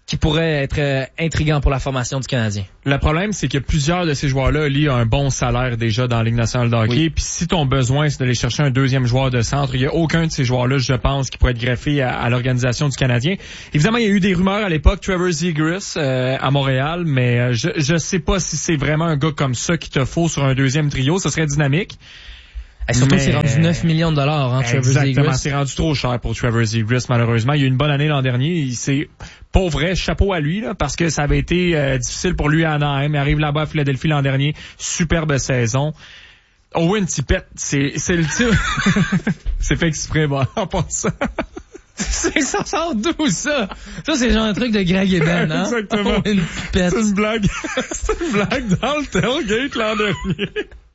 qui pourrait être euh, intriguant pour la formation du Canadien. Le problème, c'est que plusieurs de ces joueurs-là ont un bon salaire déjà dans la Ligue nationale de hockey. Oui. Puis si ton besoin, c'est d'aller chercher un deuxième joueur de centre, il n'y a aucun de ces joueurs-là, je pense, qui pourrait être greffé à, à l'organisation du Canadien. Évidemment, il y a eu des rumeurs à l'époque, Trevor Zegras euh, à Montréal, mais euh, je je sais pas si c'est vraiment un gars comme ça qu'il te faut sur un deuxième trio. Ce serait dynamique. Et surtout, mais... c'est rendu neuf millions de dollars, hein, Trevor Zegras. Exactement, c'est rendu trop cher pour Trevor Zegras, malheureusement. Il y a eu une bonne année l'an dernier. Il s'est, pour vrai, chapeau à lui, là, parce que ça avait été euh, difficile pour lui à Anaheim. Il arrive là-bas à Philadelphie l'an dernier. Superbe saison. Owen Tippett, c'est, c'est le type... c'est fait exprès, bon, en passant. C'est, ça sort d'où, ça? Ça, c'est genre un truc de Greg Eben, hein? Exactement. Owen Tippett. C'est une blague. C'est une blague dans le tailgate l'an dernier.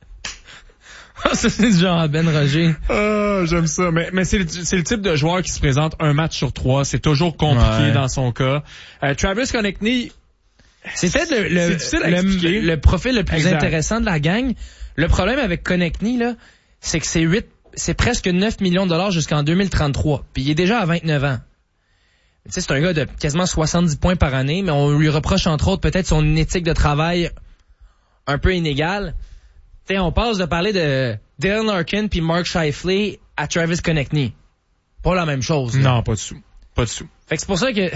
Ah, ça, c'est du genre Ben Roger. Ah, j'aime ça. Mais, mais c'est, le, c'est le type de joueur qui se présente un match sur trois. C'est toujours compliqué ouais. dans son cas. Euh, Travis Konecny, c'est peut-être le, le, le, le profil le plus exact. intéressant de la gang. Le problème avec Konecny, là, c'est que c'est huit, c'est presque neuf millions de dollars jusqu'en deux mille trente-trois. Puis il est déjà à vingt-neuf ans. Tu sais, c'est un gars de quasiment soixante-dix points par année, mais on lui reproche entre autres peut-être son éthique de travail un peu inégale. T'sais, on passe de parler de Dylan Larkin puis Mark Scheifele à Travis Konecny. Pas la même chose. Là. Non, pas du tout. Pas du tout. Fait que c'est pour ça que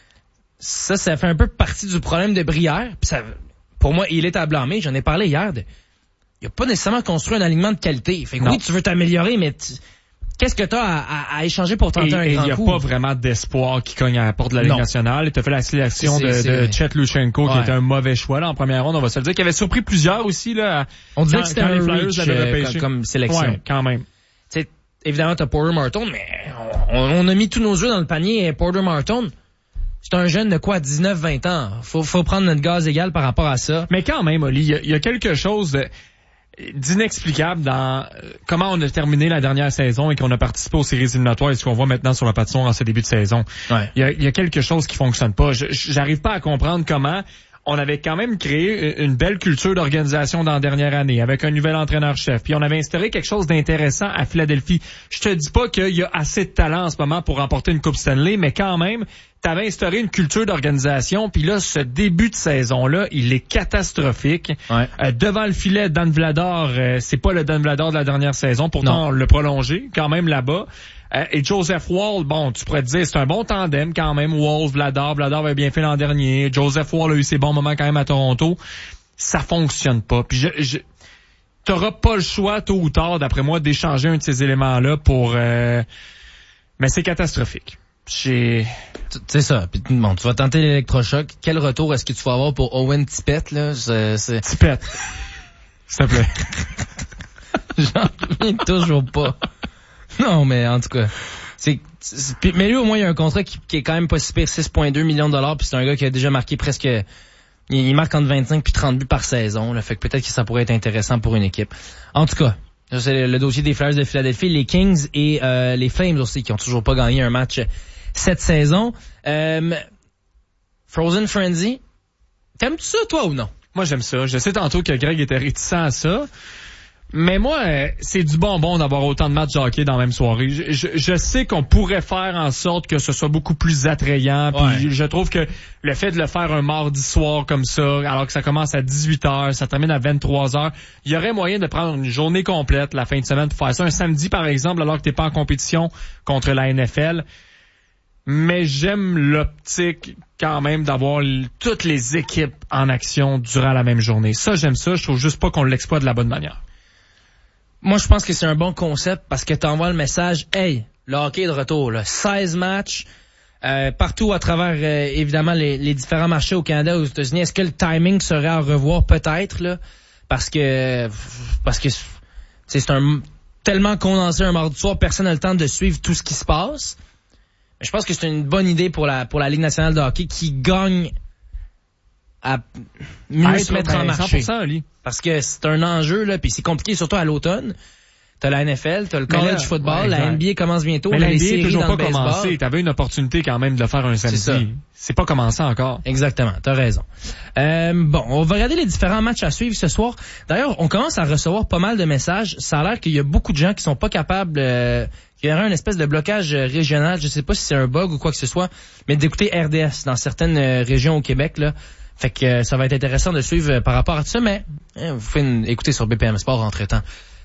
ça, ça fait un peu partie du problème de Brière. Puis ça, pour moi, il est à blâmer. J'en ai parlé hier. De, il a pas nécessairement construit un alignement de qualité. Fait que non. Oui, tu veux t'améliorer, mais tu, qu'est-ce que t'as à, à, à échanger pour tenter et, un et grand coup? Il n'y a pas vraiment d'espoir qui cogne à la porte de la Ligue nationale. Tu as fait la sélection c'est, de, c'est... de Chet Lushenko, ouais. qui était un mauvais choix là en première ronde, on va se le dire, qui avait surpris plusieurs aussi. Là, on disait que c'était un reach euh, comme, comme sélection. Ouais, quand même. T'sais, évidemment, t'as Porter Martin, mais on, on a mis tous nos œufs dans le panier. Porter Martin, c'est un jeune de quoi, dix-neuf vingt ans. Faut, faut prendre notre gaz égal par rapport à ça. Mais quand même, Oli, il y, y a quelque chose de... d'inexplicable dans comment on a terminé la dernière saison et qu'on a participé aux séries éliminatoires et ce qu'on voit maintenant sur la patinoire en ce début de saison. Ouais. Il y a, il y a quelque chose qui fonctionne pas. Je, j'arrive pas à comprendre comment on avait quand même créé une belle culture d'organisation dans la dernière année avec un nouvel entraîneur-chef. Puis on avait instauré quelque chose d'intéressant à Philadelphie. Je te dis pas qu'il y a assez de talent en ce moment pour remporter une Coupe Stanley, mais quand même, t'avais instauré une culture d'organisation, puis là, ce début de saison-là, il est catastrophique. Ouais. Euh, devant le filet, Dan Vladar, euh, c'est pas le Dan Vladar de la dernière saison, pourtant non. on l'a prolongé quand même là-bas. Euh, et Joseph Woll, bon, tu pourrais te dire, c'est un bon tandem quand même, Woll, Vladar, Vladar avait bien fait l'an dernier, Joseph Woll a eu ses bons moments quand même à Toronto. Ça fonctionne pas. Puis je... je t'auras pas le choix, tôt ou tard, d'après moi, d'échanger un de ces éléments-là pour... Euh... Mais c'est catastrophique. J'ai... C'est ça. Puis bon, tu vas tenter l'électrochoc. Quel retour est-ce que tu vas avoir pour Owen Tippett, là? C'est, c'est... Tippett. S'il te plaît. J'en reviens toujours pas. Non, mais en tout cas, c'est, c'est... mais lui, au moins, il y a un contrat qui, qui est quand même pas si pire, six virgule deux millions de dollars, puis c'est un gars qui a déjà marqué presque... Il, il marque entre vingt-cinq puis trente buts par saison, là, fait que peut-être que ça pourrait être intéressant pour une équipe. En tout cas, ça, c'est le, le dossier des Flyers de Philadelphie, les Kings et euh, les Flames aussi, qui ont toujours pas gagné un match cette saison. Euh, Frozen Frenzy, t'aimes-tu ça, toi, ou non? Moi, j'aime ça. Je sais tantôt que Greg était réticent à ça. Mais moi, euh, c'est du bonbon d'avoir autant de matchs de hockey dans la même soirée. Je, je, je sais qu'on pourrait faire en sorte que ce soit beaucoup plus attrayant. Puis ouais. je trouve que le fait de le faire un mardi soir comme ça, alors que ça commence à dix-huit heures, ça termine à vingt-trois heures, il y aurait moyen de prendre une journée complète la fin de semaine pour faire ça. Un samedi, par exemple, alors que t'es pas en compétition contre la N F L. Mais j'aime l'optique quand même d'avoir l- toutes les équipes en action durant la même journée. Ça, j'aime ça. Je trouve juste pas qu'on l'exploite de la bonne manière. Moi, je pense que c'est un bon concept parce que t'envoies le message, hey, le hockey est de retour, là. seize matchs, euh, partout à travers, euh, évidemment, les, les différents marchés au Canada, aux États-Unis. Est-ce que le timing serait à revoir? Peut-être, là. Parce que, parce que, c'est un, tellement condensé un mardi soir, personne n'a le temps de suivre tout ce qui se passe. Mais je pense que c'est une bonne idée pour la, pour la Ligue nationale de hockey qui gagne à mieux à se mettre en marché. cent pour cent, Ali. Parce que c'est un enjeu, là, puis c'est compliqué, surtout à l'automne. T'as la N F L, t'as le Mais college là, football, ouais, la exact. N B A commence bientôt, Mais on a la les N B A séries est toujours dans pas le baseball. commencé. T'avais une opportunité quand même de le faire un C'est ça. samedi. C'est pas commencé encore. Exactement, t'as raison. Euh, bon, on va regarder les différents matchs à suivre ce soir. D'ailleurs, on commence à recevoir pas mal de messages. Ça a l'air qu'il y a beaucoup de gens qui sont pas capables, euh, qu'il y aurait une espèce de blocage euh, régional. Je sais pas si c'est un bug ou quoi que ce soit, mais d'écouter R D S dans certaines euh, régions au Québec, là. Fait que euh, ça va être intéressant de suivre euh, par rapport à tout ça, mais hein, vous pouvez une, écouter sur B P M Sport entre-temps.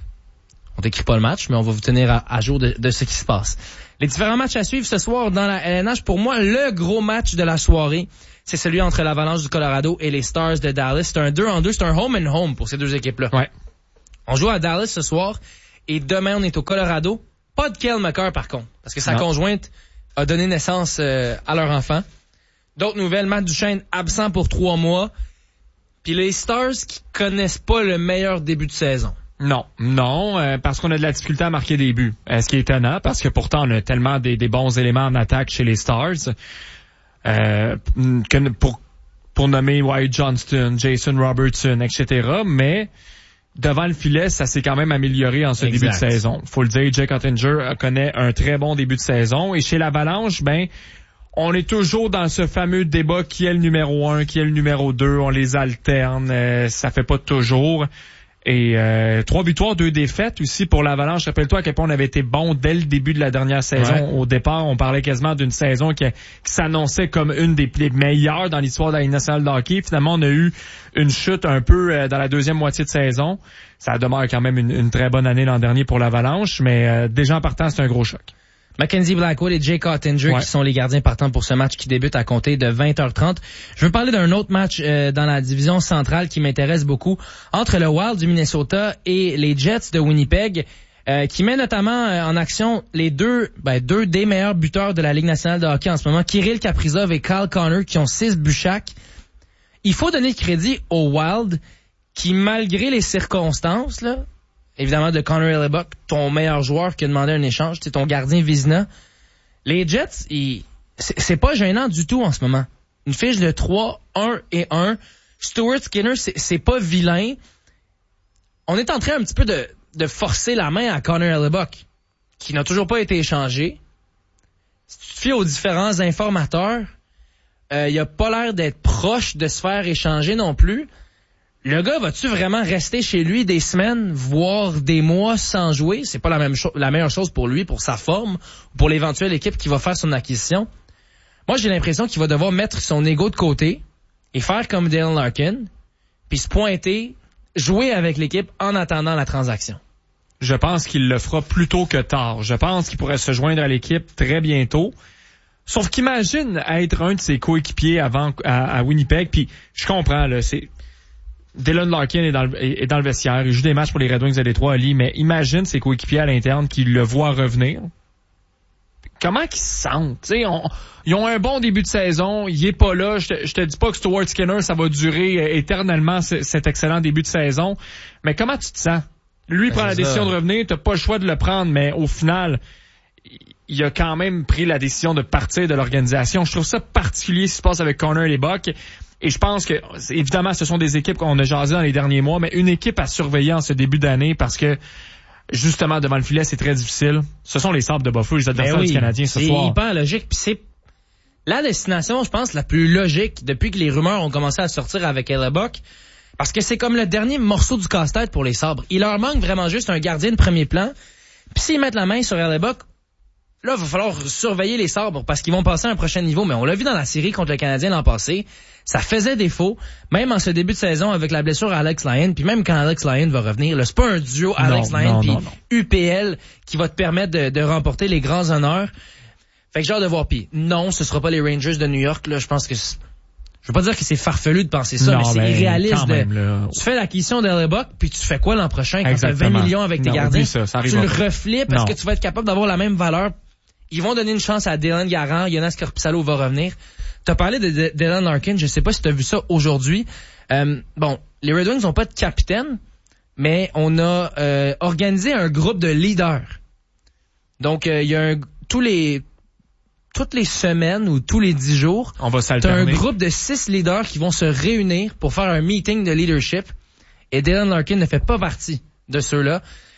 On décrit pas le match, mais on va vous tenir à, à jour de, de ce qui se passe. Les différents matchs à suivre ce soir dans la L N H, pour moi, le gros match de la soirée, c'est celui entre l'Avalanche du Colorado et les Stars de Dallas. C'est un deux en deux, c'est un home and home pour ces deux équipes-là. Ouais. On joue à Dallas ce soir et demain on est au Colorado. Pas de Cale Makar par contre, parce que sa non. conjointe a donné naissance euh, à leur enfant. D'autres nouvelles, Matt Duchesne absent pour trois mois. Puis les Stars qui connaissent pas le meilleur début de saison. Non, non, euh, parce qu'on a de la difficulté à marquer des buts. Euh, ce qui est étonnant, parce que pourtant on a tellement des, des bons éléments en attaque chez les Stars. Euh, que pour pour nommer Wyatt Johnston, Jason Robertson, et cetera. Mais devant le filet, ça s'est quand même amélioré en ce Exact. début de saison. Faut le dire, Jake Ottinger connaît un très bon début de saison. Et chez l'Avalanche, ben on est toujours dans ce fameux débat qui est le numéro un, qui est le numéro deux. On les alterne, euh, ça fait pas toujours. Et euh, trois victoires, deux défaites aussi pour l'Avalanche. Rappelle-toi à quel point on avait été bon dès le début de la dernière saison. Ouais. Au départ, on parlait quasiment d'une saison qui, qui s'annonçait comme une des, des meilleures dans l'histoire de la Ligue nationale de hockey. Finalement, on a eu une chute un peu euh, dans la deuxième moitié de saison. Ça demeure quand même une, une très bonne année l'an dernier pour l'Avalanche, mais euh, déjà en partant, c'est un gros choc. Mackenzie Blackwood et Jake Ottinger Ouais. qui sont les gardiens partants pour ce match qui débute à compter de vingt heures trente. Je veux parler d'un autre match euh, dans la division centrale qui m'intéresse beaucoup entre le Wild du Minnesota et les Jets de Winnipeg euh, qui met notamment euh, en action les deux ben, deux des meilleurs buteurs de la Ligue nationale de hockey en ce moment, Kirill Kaprizov et Kyle Connor qui ont six buts chaque. Il faut donner le crédit au Wild qui, malgré les circonstances, là, évidemment, de Connor Hellebuyck, ton meilleur joueur qui a demandé un échange, c'est ton gardien Vizina. Les Jets, ils, c'est, c'est pas gênant du tout en ce moment. Une fiche de trois, un et un. Stuart Skinner, c'est, c'est pas vilain. On est en train un petit peu de, de forcer la main à Connor Hellebuyck, qui n'a toujours pas été échangé. Si tu te fies aux différents informateurs, euh, il a pas l'air d'être proche de se faire échanger non plus. Le gars, va-tu vraiment rester chez lui des semaines, voire des mois sans jouer? C'est pas la même chose, la meilleure chose pour lui, pour sa forme, pour l'éventuelle équipe qui va faire son acquisition. Moi, j'ai l'impression qu'il va devoir mettre son ego de côté et faire comme Dale Larkin, puis se pointer, jouer avec l'équipe en attendant la transaction. Je pense qu'il le fera plus tôt que tard. Je pense qu'il pourrait se joindre à l'équipe très bientôt. Sauf qu'imagine être un de ses coéquipiers avant à, à Winnipeg, puis je comprends, là, c'est... Dylan Larkin est dans, le, est dans le vestiaire, il joue des matchs pour les Red Wings de Détroit, Ali, mais imagine ses coéquipiers à l'interne qui le voient revenir. Comment qu'ils se sentent? T'sais, on, ils ont un bon début de saison, il est pas là. Je te, je te dis pas que Stuart Skinner, ça va durer éternellement c- cet excellent début de saison, mais comment tu te sens? Lui Ben, prend la décision ça. de revenir, t'as pas le choix de le prendre, mais au final, il a quand même pris la décision de partir de l'organisation. Je trouve ça particulier ce qui se passe avec Connor Hellebuyck. Et je pense que, évidemment, ce sont des équipes qu'on a jasées dans les derniers mois, mais une équipe à surveiller en ce début d'année parce que, justement, devant le filet, c'est très difficile. Ce sont les Sabres de Buffalo, les adversaires Ben oui, du Canadien ce c'est soir. C'est hyper logique. Puis c'est la destination, je pense, la plus logique depuis que les rumeurs ont commencé à sortir avec Hellebuyck. Parce que c'est comme le dernier morceau du casse-tête pour les Sabres. Il leur manque vraiment juste un gardien de premier plan. Puis s'ils mettent la main sur Hellebuyck, là, il va falloir surveiller les Sabres parce qu'ils vont passer à un prochain niveau. Mais on l'a vu dans la série contre le Canadien l'an passé. Ça faisait défaut, même en ce début de saison avec la blessure à Alex Lyon, puis même quand Alex Lyon va revenir, là, c'est pas un duo Alex non, Lyon non, puis non, non. U P L qui va te permettre de, de remporter les grands honneurs. Fait que j'ai hâte de voir. Puis non, ce sera pas les Rangers de New York. Là, je pense que c'est... je veux pas dire que c'est farfelu de penser ça, Non, mais c'est ben, irréaliste. quand De... même, là. Tu fais l'acquisition d'Hellebuyck, puis tu fais quoi l'an prochain quand tu as vingt Exactement. millions avec tes Non, gardiens? oublie ça, ça Tu arrivera le pas. reflippes parce Non. que tu vas être capable d'avoir la même valeur. Ils vont donner une chance à Dylan Garand, Jonas Korpisalo va revenir. T'as parlé de, de Dylan Larkin, je sais pas si t'as vu ça aujourd'hui. Euh, bon, les Red Wings n'ont pas de capitaine, mais on a euh, organisé un groupe de leaders. Donc, il euh, y a un, tous les toutes les semaines ou tous les dix jours, on va t'as un s'alterner. groupe de six leaders qui vont se réunir pour faire un meeting de leadership. Et Dylan Larkin ne fait pas partie de ceux-là.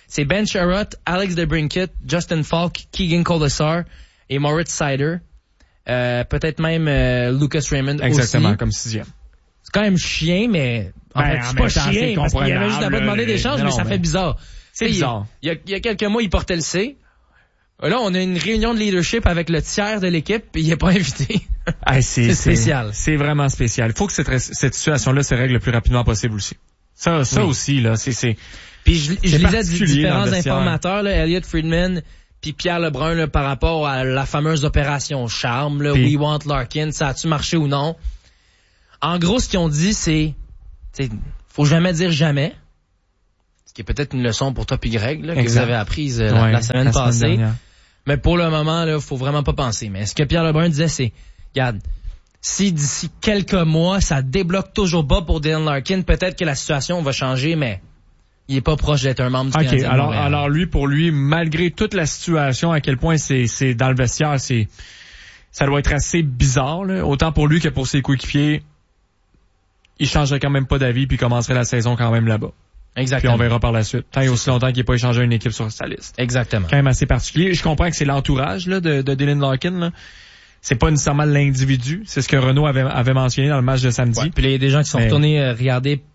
c'est Ben Sherratt, Alex DeBrincat, Justin Falk, Keegan Colasar et Moritz Seider. Euh, peut-être même euh, Lucas Raymond aussi. Exactement, comme sixième. C'est quand même chien, mais en ben, fait, c'est pas chien, parce qu'il y avait juste à pas demander d'échange, mais, mais ça mais... fait bizarre. C'est bizarre. Il y, a, il y a quelques mois, il portait le C. Là, on a une réunion de leadership avec le tiers de l'équipe, et il n'est pas invité. Ah, c'est, c'est spécial. C'est, c'est vraiment spécial. Il faut que cette, cette situation-là se règle le plus rapidement possible aussi. Ça, ça oui. aussi, là, c'est... c'est puis je, je lisais différents informateurs, là, Elliot Friedman, puis Pierre Lebrun, là, par rapport à la fameuse opération Charme, là, puis, We Want Larkin, ça a-tu marché ou non? En gros, ce qu'ils ont dit, c'est... faut jamais dire jamais. Ce qui est peut-être une leçon pour toi puis Greg, là, que vous avez apprise euh, ouais, la, la semaine la passée. Semaine mais pour le moment, là, faut vraiment pas penser. Mais ce que Pierre Lebrun disait, c'est, regarde, si d'ici quelques mois, ça débloque toujours pas pour Dylan Larkin, peut-être que la situation va changer, mais il est pas proche d'être un membre du okay, Canadien. Alors, alors lui, pour lui, malgré toute la situation, à quel point c'est, c'est dans le vestiaire, c'est, ça doit être assez bizarre, là. Autant pour lui que pour ses coéquipiers, il changerait quand même pas d'avis puis commencerait la saison quand même là-bas. Exactement. Puis on verra par la suite. Tant et aussi longtemps qu'il n'ait pas échangé une équipe sur sa liste. Exactement. Quand même assez particulier. Je comprends que c'est l'entourage là, de, de Dylan Larkin. Là. C'est pas nécessairement l'individu. C'est ce que Renaud avait, avait mentionné dans le match de samedi. Ouais, puis il y a des gens qui sont Mais... retournés euh, regarder.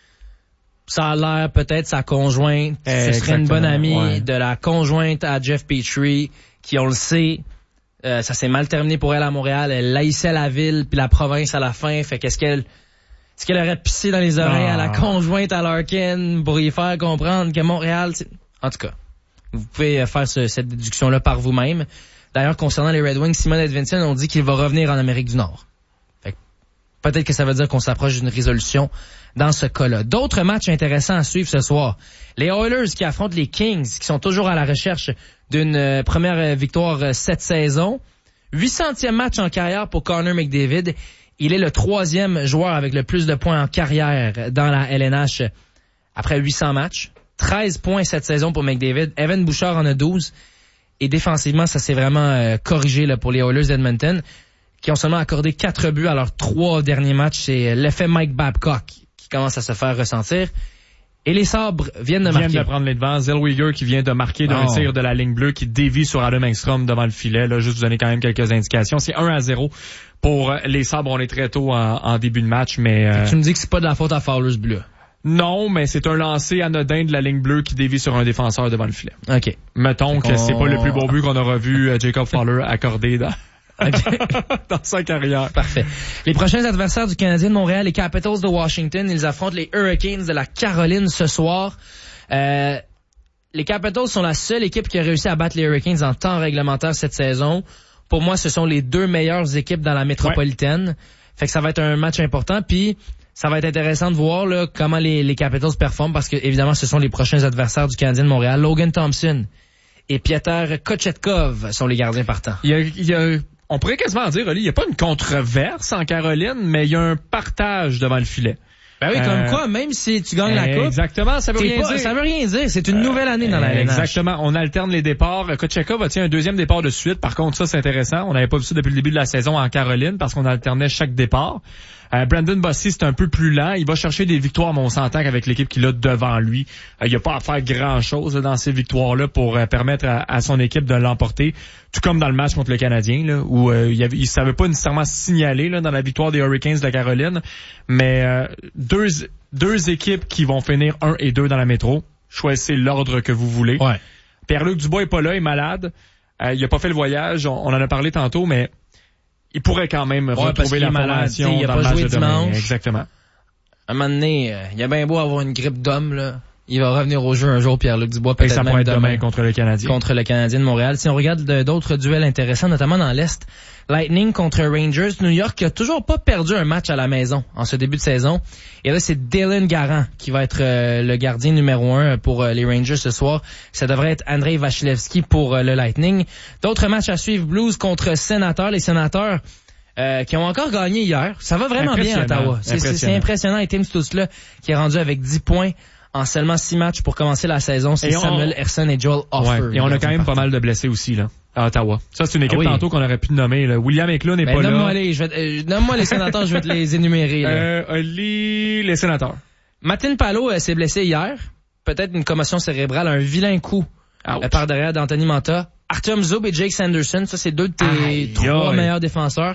Ça a l'air peut-être sa conjointe. Eh, ce serait une bonne amie ouais. de la conjointe à Jeff Petrie, qui on le sait, euh, ça s'est mal terminé pour elle à Montréal. Elle haïssait la ville puis la province à la fin. Fait qu'est-ce qu'elle... Est-ce qu'elle aurait pissé dans les oreilles ah. à la conjointe à Larkin pour y faire comprendre que Montréal... C'est... En tout cas, vous pouvez faire ce, cette déduction-là par vous-même. D'ailleurs, concernant les Red Wings, Simon Edvinsson, on dit qu'il va revenir en Amérique du Nord. Fait que peut-être que ça veut dire qu'on s'approche d'une résolution dans ce cas-là. D'autres matchs intéressants à suivre ce soir. Les Oilers qui affrontent les Kings, qui sont toujours à la recherche d'une euh, première euh, victoire euh, cette saison. huit centième match en carrière pour Connor McDavid. Il est le troisième joueur avec le plus de points en carrière dans la L N H après huit cents matchs. treize points cette saison pour McDavid. Evan Bouchard en a douze. Et défensivement, ça s'est vraiment euh, corrigé là, pour les Oilers d'Edmonton, qui ont seulement accordé quatre buts à leurs trois derniers matchs. C'est l'effet Mike Babcock qui commence à se faire ressentir. Et les Sabres viennent de viennent marquer. de prendre les devants. Zellweger qui vient de marquer d'un oh. tir de la ligne bleue qui dévie sur Adam Engstrom devant le filet. Là, juste vous donner quand même quelques indications. C'est un à zéro pour les Sabres. On est très tôt en, en début de match, mais... Euh... Tu me dis que c'est pas de la faute à Fowler's Bleu. Non, mais c'est un lancer anodin de la ligne bleue qui dévie sur un défenseur devant le filet. OK. Mettons que c'est pas le plus beau but qu'on aura vu Jacob Fowler accorder dans... Okay. dans sa carrière. Parfait. Les prochains adversaires du Canadien de Montréal, les Capitals de Washington, ils affrontent les Hurricanes de la Caroline ce soir. Euh, les Capitals sont la seule équipe qui a réussi à battre les Hurricanes en temps réglementaire cette saison. Pour moi, ce sont les deux meilleures équipes dans la métropolitaine. Ouais. Fait que ça va être un match important. Puis ça va être intéressant de voir là, comment les, les Capitals performent parce que évidemment, ce sont les prochains adversaires du Canadien de Montréal. Logan Thompson et Piotr Kochetkov sont les gardiens partants. Il y a, il y a... On pourrait quasiment dire, Oli, il n'y a pas une controverse en Caroline, mais il y a un partage devant le filet. Ben oui, euh, comme quoi, même si tu gagnes la coupe. Exactement, ça veut rien pas, dire. Ça veut rien dire. C'est une euh, nouvelle année dans la L N H. Exactement. On alterne les départs. Kochetkov a tient un deuxième départ de suite. Par contre, ça, c'est intéressant. On n'avait pas vu ça depuis le début de la saison en Caroline parce qu'on alternait chaque départ. Euh, Brandon Bossy, c'est un peu plus lent. Il va chercher des victoires, mais on s'entend qu'avec l'équipe qu'il a devant lui, euh, il n'y a pas à faire grand-chose là, dans ces victoires-là pour euh, permettre à, à son équipe de l'emporter. Tout comme dans le match contre le Canadien, là, où euh, il ne savait pas nécessairement signaler là, dans la victoire des Hurricanes de la Caroline. Mais euh, deux, deux équipes qui vont finir un et deux dans la métro. Choisissez l'ordre que vous voulez. Ouais. Pierre-Luc Dubois est pas là, il est malade. Euh, il a pas fait le voyage. On, on en a parlé tantôt, mais il pourrait quand même ouais, retrouver la formation malade, dans le match de demain. Exactement. À un moment donné, euh, il a bien beau avoir une grippe d'homme, là. Il va revenir au jeu un jour, Pierre-Luc Dubois, peut-être Et ça même pourrait être demain, demain contre le Canadien. Contre le Canadien de Montréal. Si on regarde de, d'autres duels intéressants, notamment dans l'Est, Lightning contre Rangers, New York qui a toujours pas perdu un match à la maison en ce début de saison. Et là, c'est Dylan Garant qui va être euh, le gardien numéro un pour euh, les Rangers ce soir. Ça devrait être Andrei Vasilevskiy pour euh, le Lightning. D'autres matchs à suivre, Blues contre Sénateurs. Les Sénateurs Euh, qui ont encore gagné hier. Ça va vraiment bien à Ottawa. C'est impressionnant. C'est impressionnant. Et Tim Stützle qui est rendu avec dix points en seulement six matchs pour commencer la saison. C'est et Samuel on... Ersson et Joel Offer. Ouais, et on a quand même partie. Pas mal de blessés aussi là à Ottawa. Ça, c'est une équipe ah oui. tantôt qu'on aurait pu nommer. Là. William Eklund n'est ben, pas nomme-moi là. Les, je vais, euh, nomme-moi les sénateurs, je vais te les énumérer. Là. Euh, Oli, les sénateurs. Martin Palot euh, s'est blessé hier. peut-être une commotion cérébrale, un vilain coup euh, par derrière d'Anthony Mantha. Artyom Zub et Jake Sanderson, ça c'est deux de tes aïe, trois aïe. meilleurs défenseurs.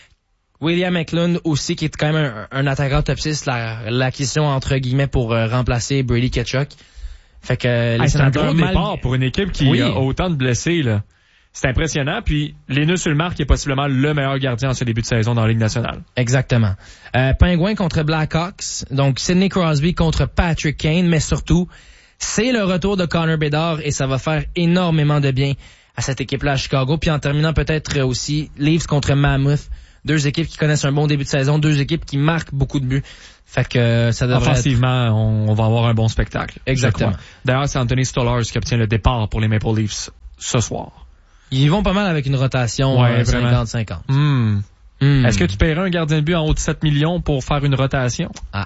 William Eklund aussi, qui est quand même un, un attaquant top six, la, l'acquisition entre guillemets pour euh, remplacer Brady Tkachuk. Fait que euh, les ah, c'est un gros mal... départ pour une équipe qui oui. a autant de blessés, là. C'est impressionnant. Puis, Linus Ullmark est possiblement le meilleur gardien en ce début de saison dans la Ligue nationale. Exactement. Euh, Penguins contre Blackhawks. Donc, Sidney Crosby contre Patrick Kane. Mais surtout, c'est le retour de Connor Bedard et ça va faire énormément de bien à cette équipe-là à Chicago. Puis en terminant peut-être aussi, Leafs contre Mammoth. Deux équipes qui connaissent un bon début de saison. Deux équipes qui marquent beaucoup de buts. Fait que ça devrait offensivement, être... on va avoir un bon spectacle. Exactement. D'ailleurs, c'est Anthony Stolarz qui obtient le départ pour les Maple Leafs ce soir. Ils vont pas mal avec une rotation ouais, euh, cinquante cinquante. Mm. Mm. Est-ce que tu paierais un gardien de but en haut de sept millions pour faire une rotation? Ah.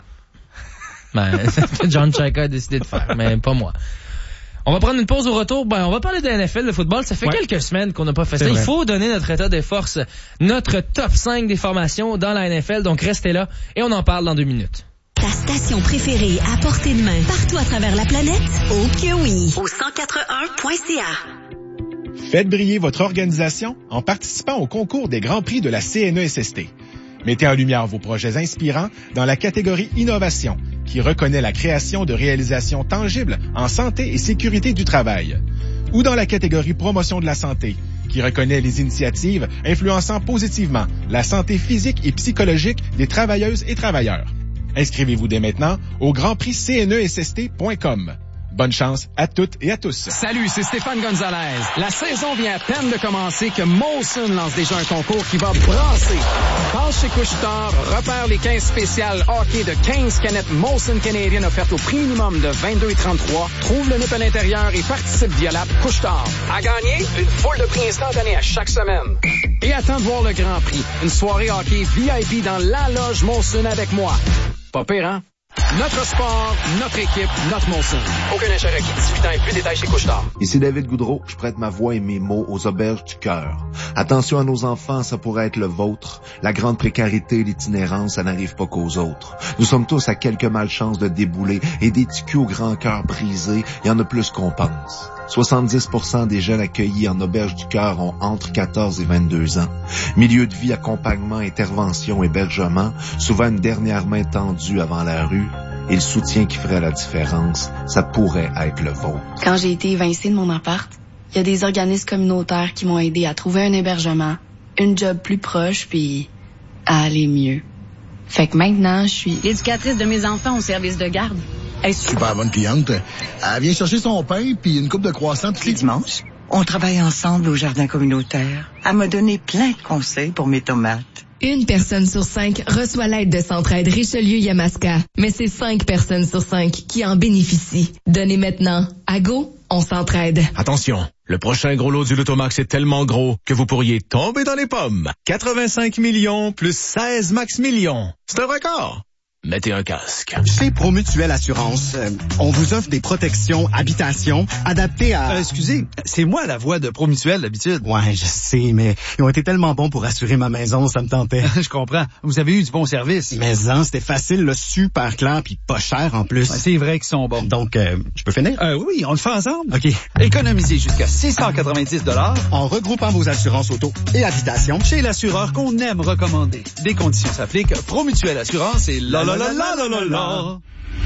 Ben, c'est ce que John Chayka a décidé de faire, mais pas moi. On va prendre une pause au retour. Ben, on va parler de N F L, de football. Ça fait ouais. quelques semaines qu'on n'a pas fait ça. Il faut donner notre état des forces, notre top cinq des formations dans la N F L. Donc, restez là et on en parle dans deux minutes. Ta station préférée à portée de main partout à travers la planète? Oh que oui! Au cent quatre-un point c a. Faites briller votre organisation en participant au concours des Grands Prix de la C N E S S T. Mettez en lumière vos projets inspirants dans la catégorie Innovation, qui reconnaît la création de réalisations tangibles en santé et sécurité du travail. Ou dans la catégorie Promotion de la santé, qui reconnaît les initiatives influençant positivement la santé physique et psychologique des travailleuses et travailleurs. Inscrivez-vous dès maintenant au grand prix c n e s s t point com. Bonne chance à toutes et à tous. Salut, c'est Stéphane Gonzalez. La saison vient à peine de commencer que Molson lance déjà un concours qui va brasser. Passe chez Couche-Tard, repère les quinze spéciales hockey de quinze canettes Molson Canadian offertes au prix minimum de vingt-deux et trente-trois. Trouve le nip à l'intérieur et participe via l'app Couche-Tard. À gagner, une foule de prix instantanés à chaque semaine. Et attends de voir le Grand Prix. Une soirée hockey V I P dans la loge Molson avec moi. Pas pire, hein? Notre sport, notre équipe, notre Molson. Aucun achat requis. dix-huit ans et plus, détails chez Couche-Tard. Ici David Goudreau, je prête ma voix et mes mots aux auberges du cœur. Attention à nos enfants, ça pourrait être le vôtre. La grande précarité et l'itinérance, ça n'arrive pas qu'aux autres. Nous sommes tous à quelques malchances de débouler et des ticus au grand cœur brisé, il y en a plus qu'on pense. soixante-dix pour cent des jeunes accueillis en auberge du cœur ont entre quatorze et vingt-deux ans. Milieu de vie, accompagnement, intervention, hébergement, souvent une dernière main tendue avant la rue. Et le soutien qui ferait la différence, ça pourrait être le vôtre. Quand j'ai été évincée de mon appart, il y a des organismes communautaires qui m'ont aidé à trouver un hébergement, une job plus proche, puis à aller mieux. Fait que maintenant, je suis l'éducatrice de mes enfants au service de garde. Elle est super bonne cliente. Elle vient chercher son pain puis une coupe de croissants tous les dimanches. On travaille ensemble au jardin communautaire. Elle m'a donné plein de conseils pour mes tomates. Une personne sur cinq reçoit l'aide de Centraide Richelieu-Yamaska, mais c'est cinq personnes sur cinq qui en bénéficient. Donnez maintenant. À Go, on s'entraide. Attention, le prochain gros lot du Lotomax est tellement gros que vous pourriez tomber dans les pommes. quatre-vingt-cinq millions plus seize max millions. C'est un record. Mettez un casque. Chez Promutuelle Assurance, euh, on vous offre des protections habitation adaptées à... Euh, excusez, c'est moi la voix de Promutuelle d'habitude. Ouais, je sais, mais ils ont été tellement bons pour assurer ma maison, ça me tentait. Je comprends. Vous avez eu du bon service. Mais hein, c'était facile, là, super clair, puis pas cher en plus. Ouais, c'est vrai qu'ils sont bons. Donc, euh, je peux finir? Euh, oui, on le fait ensemble. OK. Économisez jusqu'à six cent quatre-vingt-dix dollars en regroupant vos assurances auto et habitation chez l'assureur qu'on aime recommander. Des conditions s'appliquent. Promutuelle Assurance et là, là, là, là, là, là, là.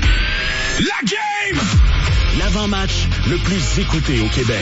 La game! L'avant-match le plus écouté au Québec.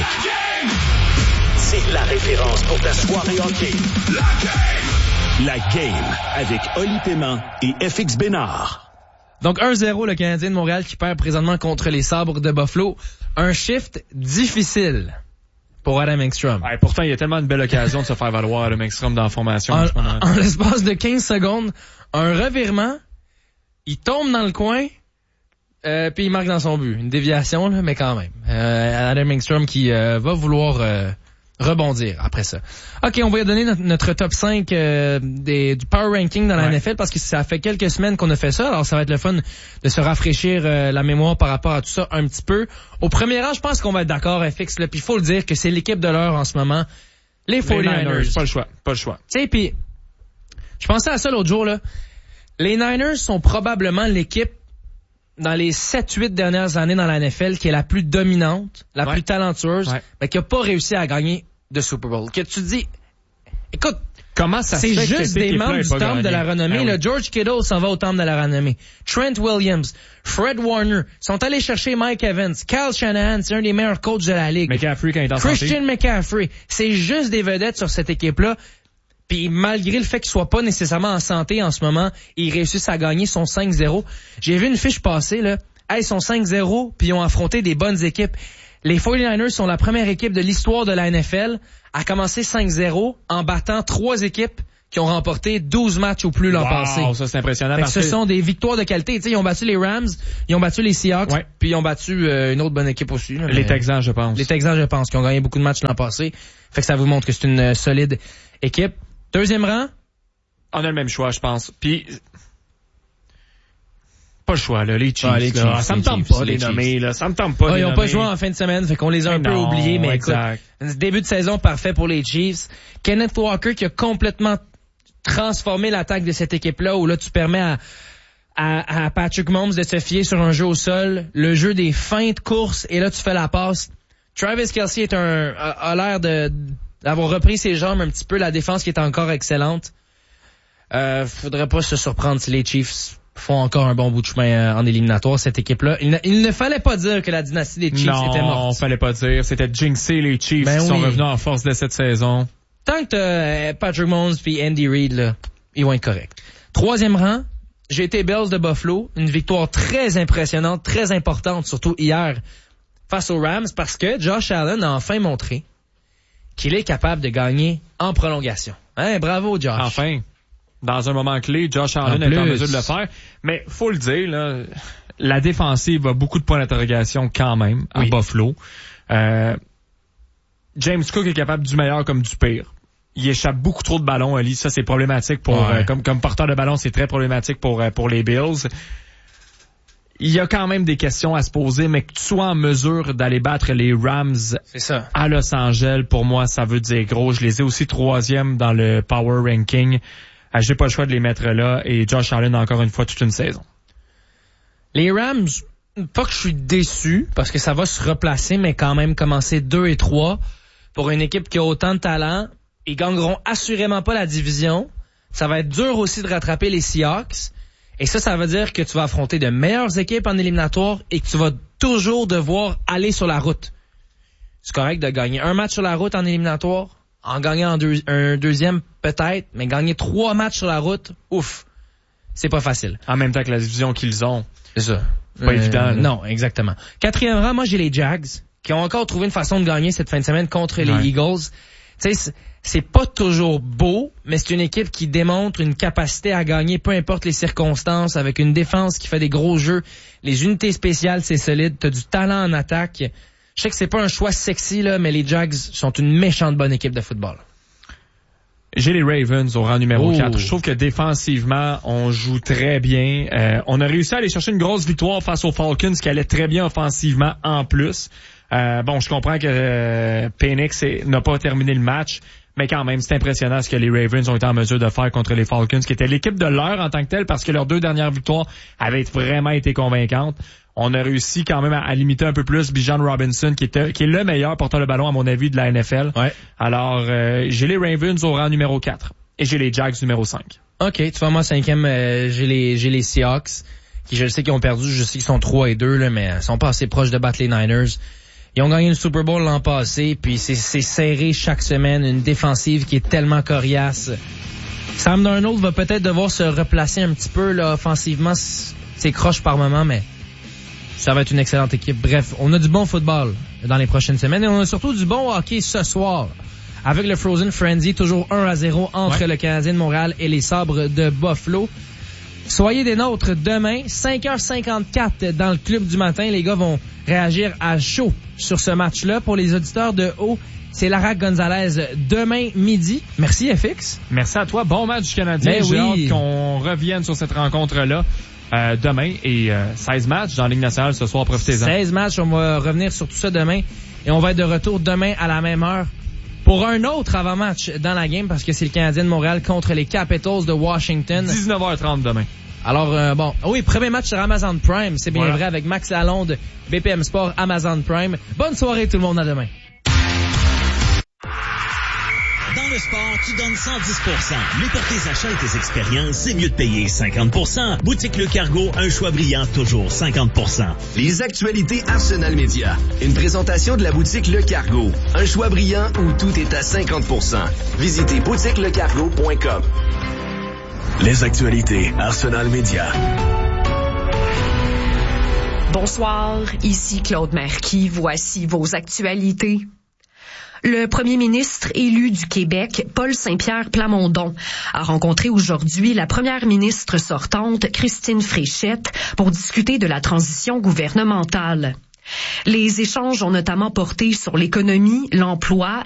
C'est la référence pour ta soirée hockey. La game! La game avec Oli Paiement et F X Bénard. Donc un zéro, le Canadien de Montréal qui perd présentement contre les Sabres de Buffalo. Un shift difficile pour Adam Engstrom. Ouais, pourtant, il y a tellement de belles occasions de se faire valoir Adam Engstrom dans la formation. En, en, ce moment. en l'espace de quinze secondes, un revirement, il tombe dans le coin, euh, puis il marque dans son but. Une déviation, là, mais quand même. Euh, Adam Engstrom qui euh, va vouloir euh, rebondir après ça. OK, on va donner notre, notre top cinq euh, des, du power ranking dans la ouais. N F L parce que ça fait quelques semaines qu'on a fait ça. Alors, ça va être le fun de se rafraîchir euh, la mémoire par rapport à tout ça un petit peu. Au premier rang, je pense qu'on va être d'accord, F X. Puis il faut le dire que c'est l'équipe de l'heure en ce moment. Les forty-niners. Pas le choix. Pas le choix. Tu sais, puis je pensais à ça l'autre jour, là. Les Niners sont probablement l'équipe dans les sept huit dernières années dans la N F L qui est la plus dominante, la ouais. plus talentueuse, ouais. mais qui a pas réussi à gagner de Super Bowl. Que tu te dis, écoute, comment ça c'est se fait juste que des membres du temple gagné. de la renommée. Ah, oui. Le George Kittle s'en va au temple de la renommée. Trent Williams, Fred Warner sont allés chercher Mike Evans. Kyle Shanahan, c'est un des meilleurs coachs de la ligue. McCaffrey quand il est en Christian santé. McCaffrey. C'est juste des vedettes sur cette équipe-là. Puis malgré le fait qu'il soit pas nécessairement en santé en ce moment, ils réussissent à gagner son cinq zéro. J'ai vu une fiche passer, là. Hey, ils sont cinq zéro, puis ils ont affronté des bonnes équipes. Les forty-niners sont la première équipe de l'histoire de la N F L à commencer cinq zéro en battant trois équipes qui ont remporté douze matchs au plus l'an wow, passé. Ça, c'est impressionnant. Fait parce que ce que... sont des victoires de qualité. T'sais, ils ont battu les Rams, ils ont battu les Seahawks, ouais. puis ils ont battu euh, une autre bonne équipe aussi. Là, les Texans, je pense. Les Texans, je pense, qui ont gagné beaucoup de matchs l'an passé. Fait que ça vous montre que c'est une euh, solide équipe. Deuxième rang? On a le même choix, je pense. Puis... Pas le choix, là, les Chiefs. Ah, les là. Chiefs ça me tente Chiefs, pas de les nommer, là. Ça me tente pas ah, de les Ils ont nommer. pas joué en fin de semaine, fait qu'on les a un mais peu non, oubliés, mais exact. écoute, début de saison parfait pour les Chiefs. Kenneth Walker qui a complètement transformé l'attaque de cette équipe-là, où là, tu permets à, à, à Patrick Mahomes de se fier sur un jeu au sol, le jeu des feintes courses, et là, tu fais la passe. Travis Kelce est un, a, a l'air de, d'avoir repris ses jambes un petit peu, la défense qui est encore excellente. Euh, faudrait pas se surprendre si les Chiefs font encore un bon bout de chemin en éliminatoire, cette équipe-là. Il ne, il ne fallait pas dire que la dynastie des Chiefs non, était morte. Non, fallait pas dire. C'était jinxer les Chiefs ben qui oui. sont revenus en force de cette saison. Tant que t'as Patrick Mahomes puis Andy Reid, là, ils vont être corrects. Troisième rang, j'ai été Bills de Buffalo. Une victoire très impressionnante, très importante, surtout hier, face aux Rams, parce que Josh Allen a enfin montré qu'il est capable de gagner en prolongation. Hein, bravo, Josh. Enfin. Dans un moment clé, Josh Allen est en mesure de le faire. Mais faut le dire, là, la défensive a beaucoup de points d'interrogation quand même à oui. Buffalo. Euh, James Cook est capable du meilleur comme du pire. Il échappe beaucoup trop de ballons, Ali. Ça, c'est problématique pour ouais. euh, comme comme porteur de ballon, c'est très problématique pour euh, pour les Bills. Il y a quand même des questions à se poser, mais que tu sois en mesure d'aller battre les Rams c'est ça. à Los Angeles, pour moi, ça veut dire gros. Je les ai aussi troisième dans le Power Ranking. J'ai pas le choix de les mettre là, et Josh Allen encore une fois toute une saison. Les Rams, pas que je suis déçu, parce que ça va se replacer, mais quand même commencer deux et trois pour une équipe qui a autant de talent. Ils gagneront assurément pas la division. Ça va être dur aussi de rattraper les Seahawks. Et ça, ça veut dire que tu vas affronter de meilleures équipes en éliminatoire et que tu vas toujours devoir aller sur la route. C'est correct de gagner un match sur la route en éliminatoire, en gagnant en deux, un deuxième peut-être, mais gagner trois matchs sur la route, ouf, c'est pas facile. En même temps que la division qu'ils ont. C'est ça. Pas euh, évident. Là. Non, exactement. Quatrième rang, moi j'ai les Jags, qui ont encore trouvé une façon de gagner cette fin de semaine contre les ouais. Eagles. Tu sais, c'est pas toujours beau, mais c'est une équipe qui démontre une capacité à gagner, peu importe les circonstances, avec une défense qui fait des gros jeux. Les unités spéciales, c'est solide. T'as du talent en attaque. Je sais que c'est pas un choix sexy, là, mais les Jags sont une méchante bonne équipe de football. J'ai les Ravens au rang numéro oh. quatre. Je trouve que défensivement, on joue très bien. Euh, on a réussi à aller chercher une grosse victoire face aux Falcons, qui allait très bien offensivement en plus. Euh, bon, je comprends que euh, Penix n'a pas terminé le match, mais quand même, c'est impressionnant ce que les Ravens ont été en mesure de faire contre les Falcons, qui était l'équipe de l'heure en tant que telle, parce que leurs deux dernières victoires avaient vraiment été convaincantes. On a réussi quand même à, à limiter un peu plus Bijan Robinson, qui est, qui est le meilleur porteur de ballon, à mon avis, de la N F L. Ouais. Alors, euh, j'ai les Ravens au rang numéro quatre et j'ai les Jags numéro cinq. OK, tu vois, moi, cinquième, euh, j'ai les j'ai les Seahawks, qui je sais qu'ils ont perdu, je sais qu'ils sont trois et deux, là, mais ils sont pas assez proches de battre les Niners. Ils ont gagné le Super Bowl l'an passé, puis c'est, c'est serré chaque semaine, une défensive qui est tellement coriace. Sam Darnold va peut-être devoir se replacer un petit peu là offensivement, c'est croche par moment, mais ça va être une excellente équipe. Bref, on a du bon football dans les prochaines semaines et on a surtout du bon hockey ce soir avec le Frozen Frenzy, toujours un à zéro entre ouais. le Canadien de Montréal et les Sabres de Buffalo. Soyez des nôtres demain, cinq heures cinquante-quatre dans le club du matin. Les gars vont réagir à chaud sur ce match-là. Pour les auditeurs de haut, c'est Lara Gonzalez demain midi. Merci F X. Merci à toi. Bon match du Canadien. Ben J'ai oui. hâte qu'on revienne sur cette rencontre-là euh, demain. Et euh, seize matchs dans la Ligue nationale ce soir. Profitez-en. seize matchs. On va revenir sur tout ça demain. Et on va être de retour demain à la même heure pour un autre avant-match dans la game, parce que c'est le Canadien de Montréal contre les Capitals de Washington. dix-neuf heures trente demain. Alors, euh, bon, oui, premier match sur Amazon Prime, c'est bien voilà. vrai, avec Max Lalonde, B P M Sport, Amazon Prime. Bonne soirée tout le monde, à demain. Dans le sport, tu donnes cent dix pour cent. Mais pour tes achats et tes expériences, c'est mieux de payer cinquante pour cent. Boutique Le Cargo, un choix brillant, toujours cinquante pour cent. Les actualités Arsenal Média. Une présentation de la boutique Le Cargo. Un choix brillant où tout est à cinquante pour cent. Visitez boutique le cargo point com. Les actualités Arsenal Média. Bonsoir, ici Claude Marquis. Voici vos actualités. Le premier ministre élu du Québec, Paul Saint-Pierre Plamondon, a rencontré aujourd'hui la première ministre sortante, Christine Fréchette, pour discuter de la transition gouvernementale. Les échanges ont notamment porté sur l'économie, l'emploi,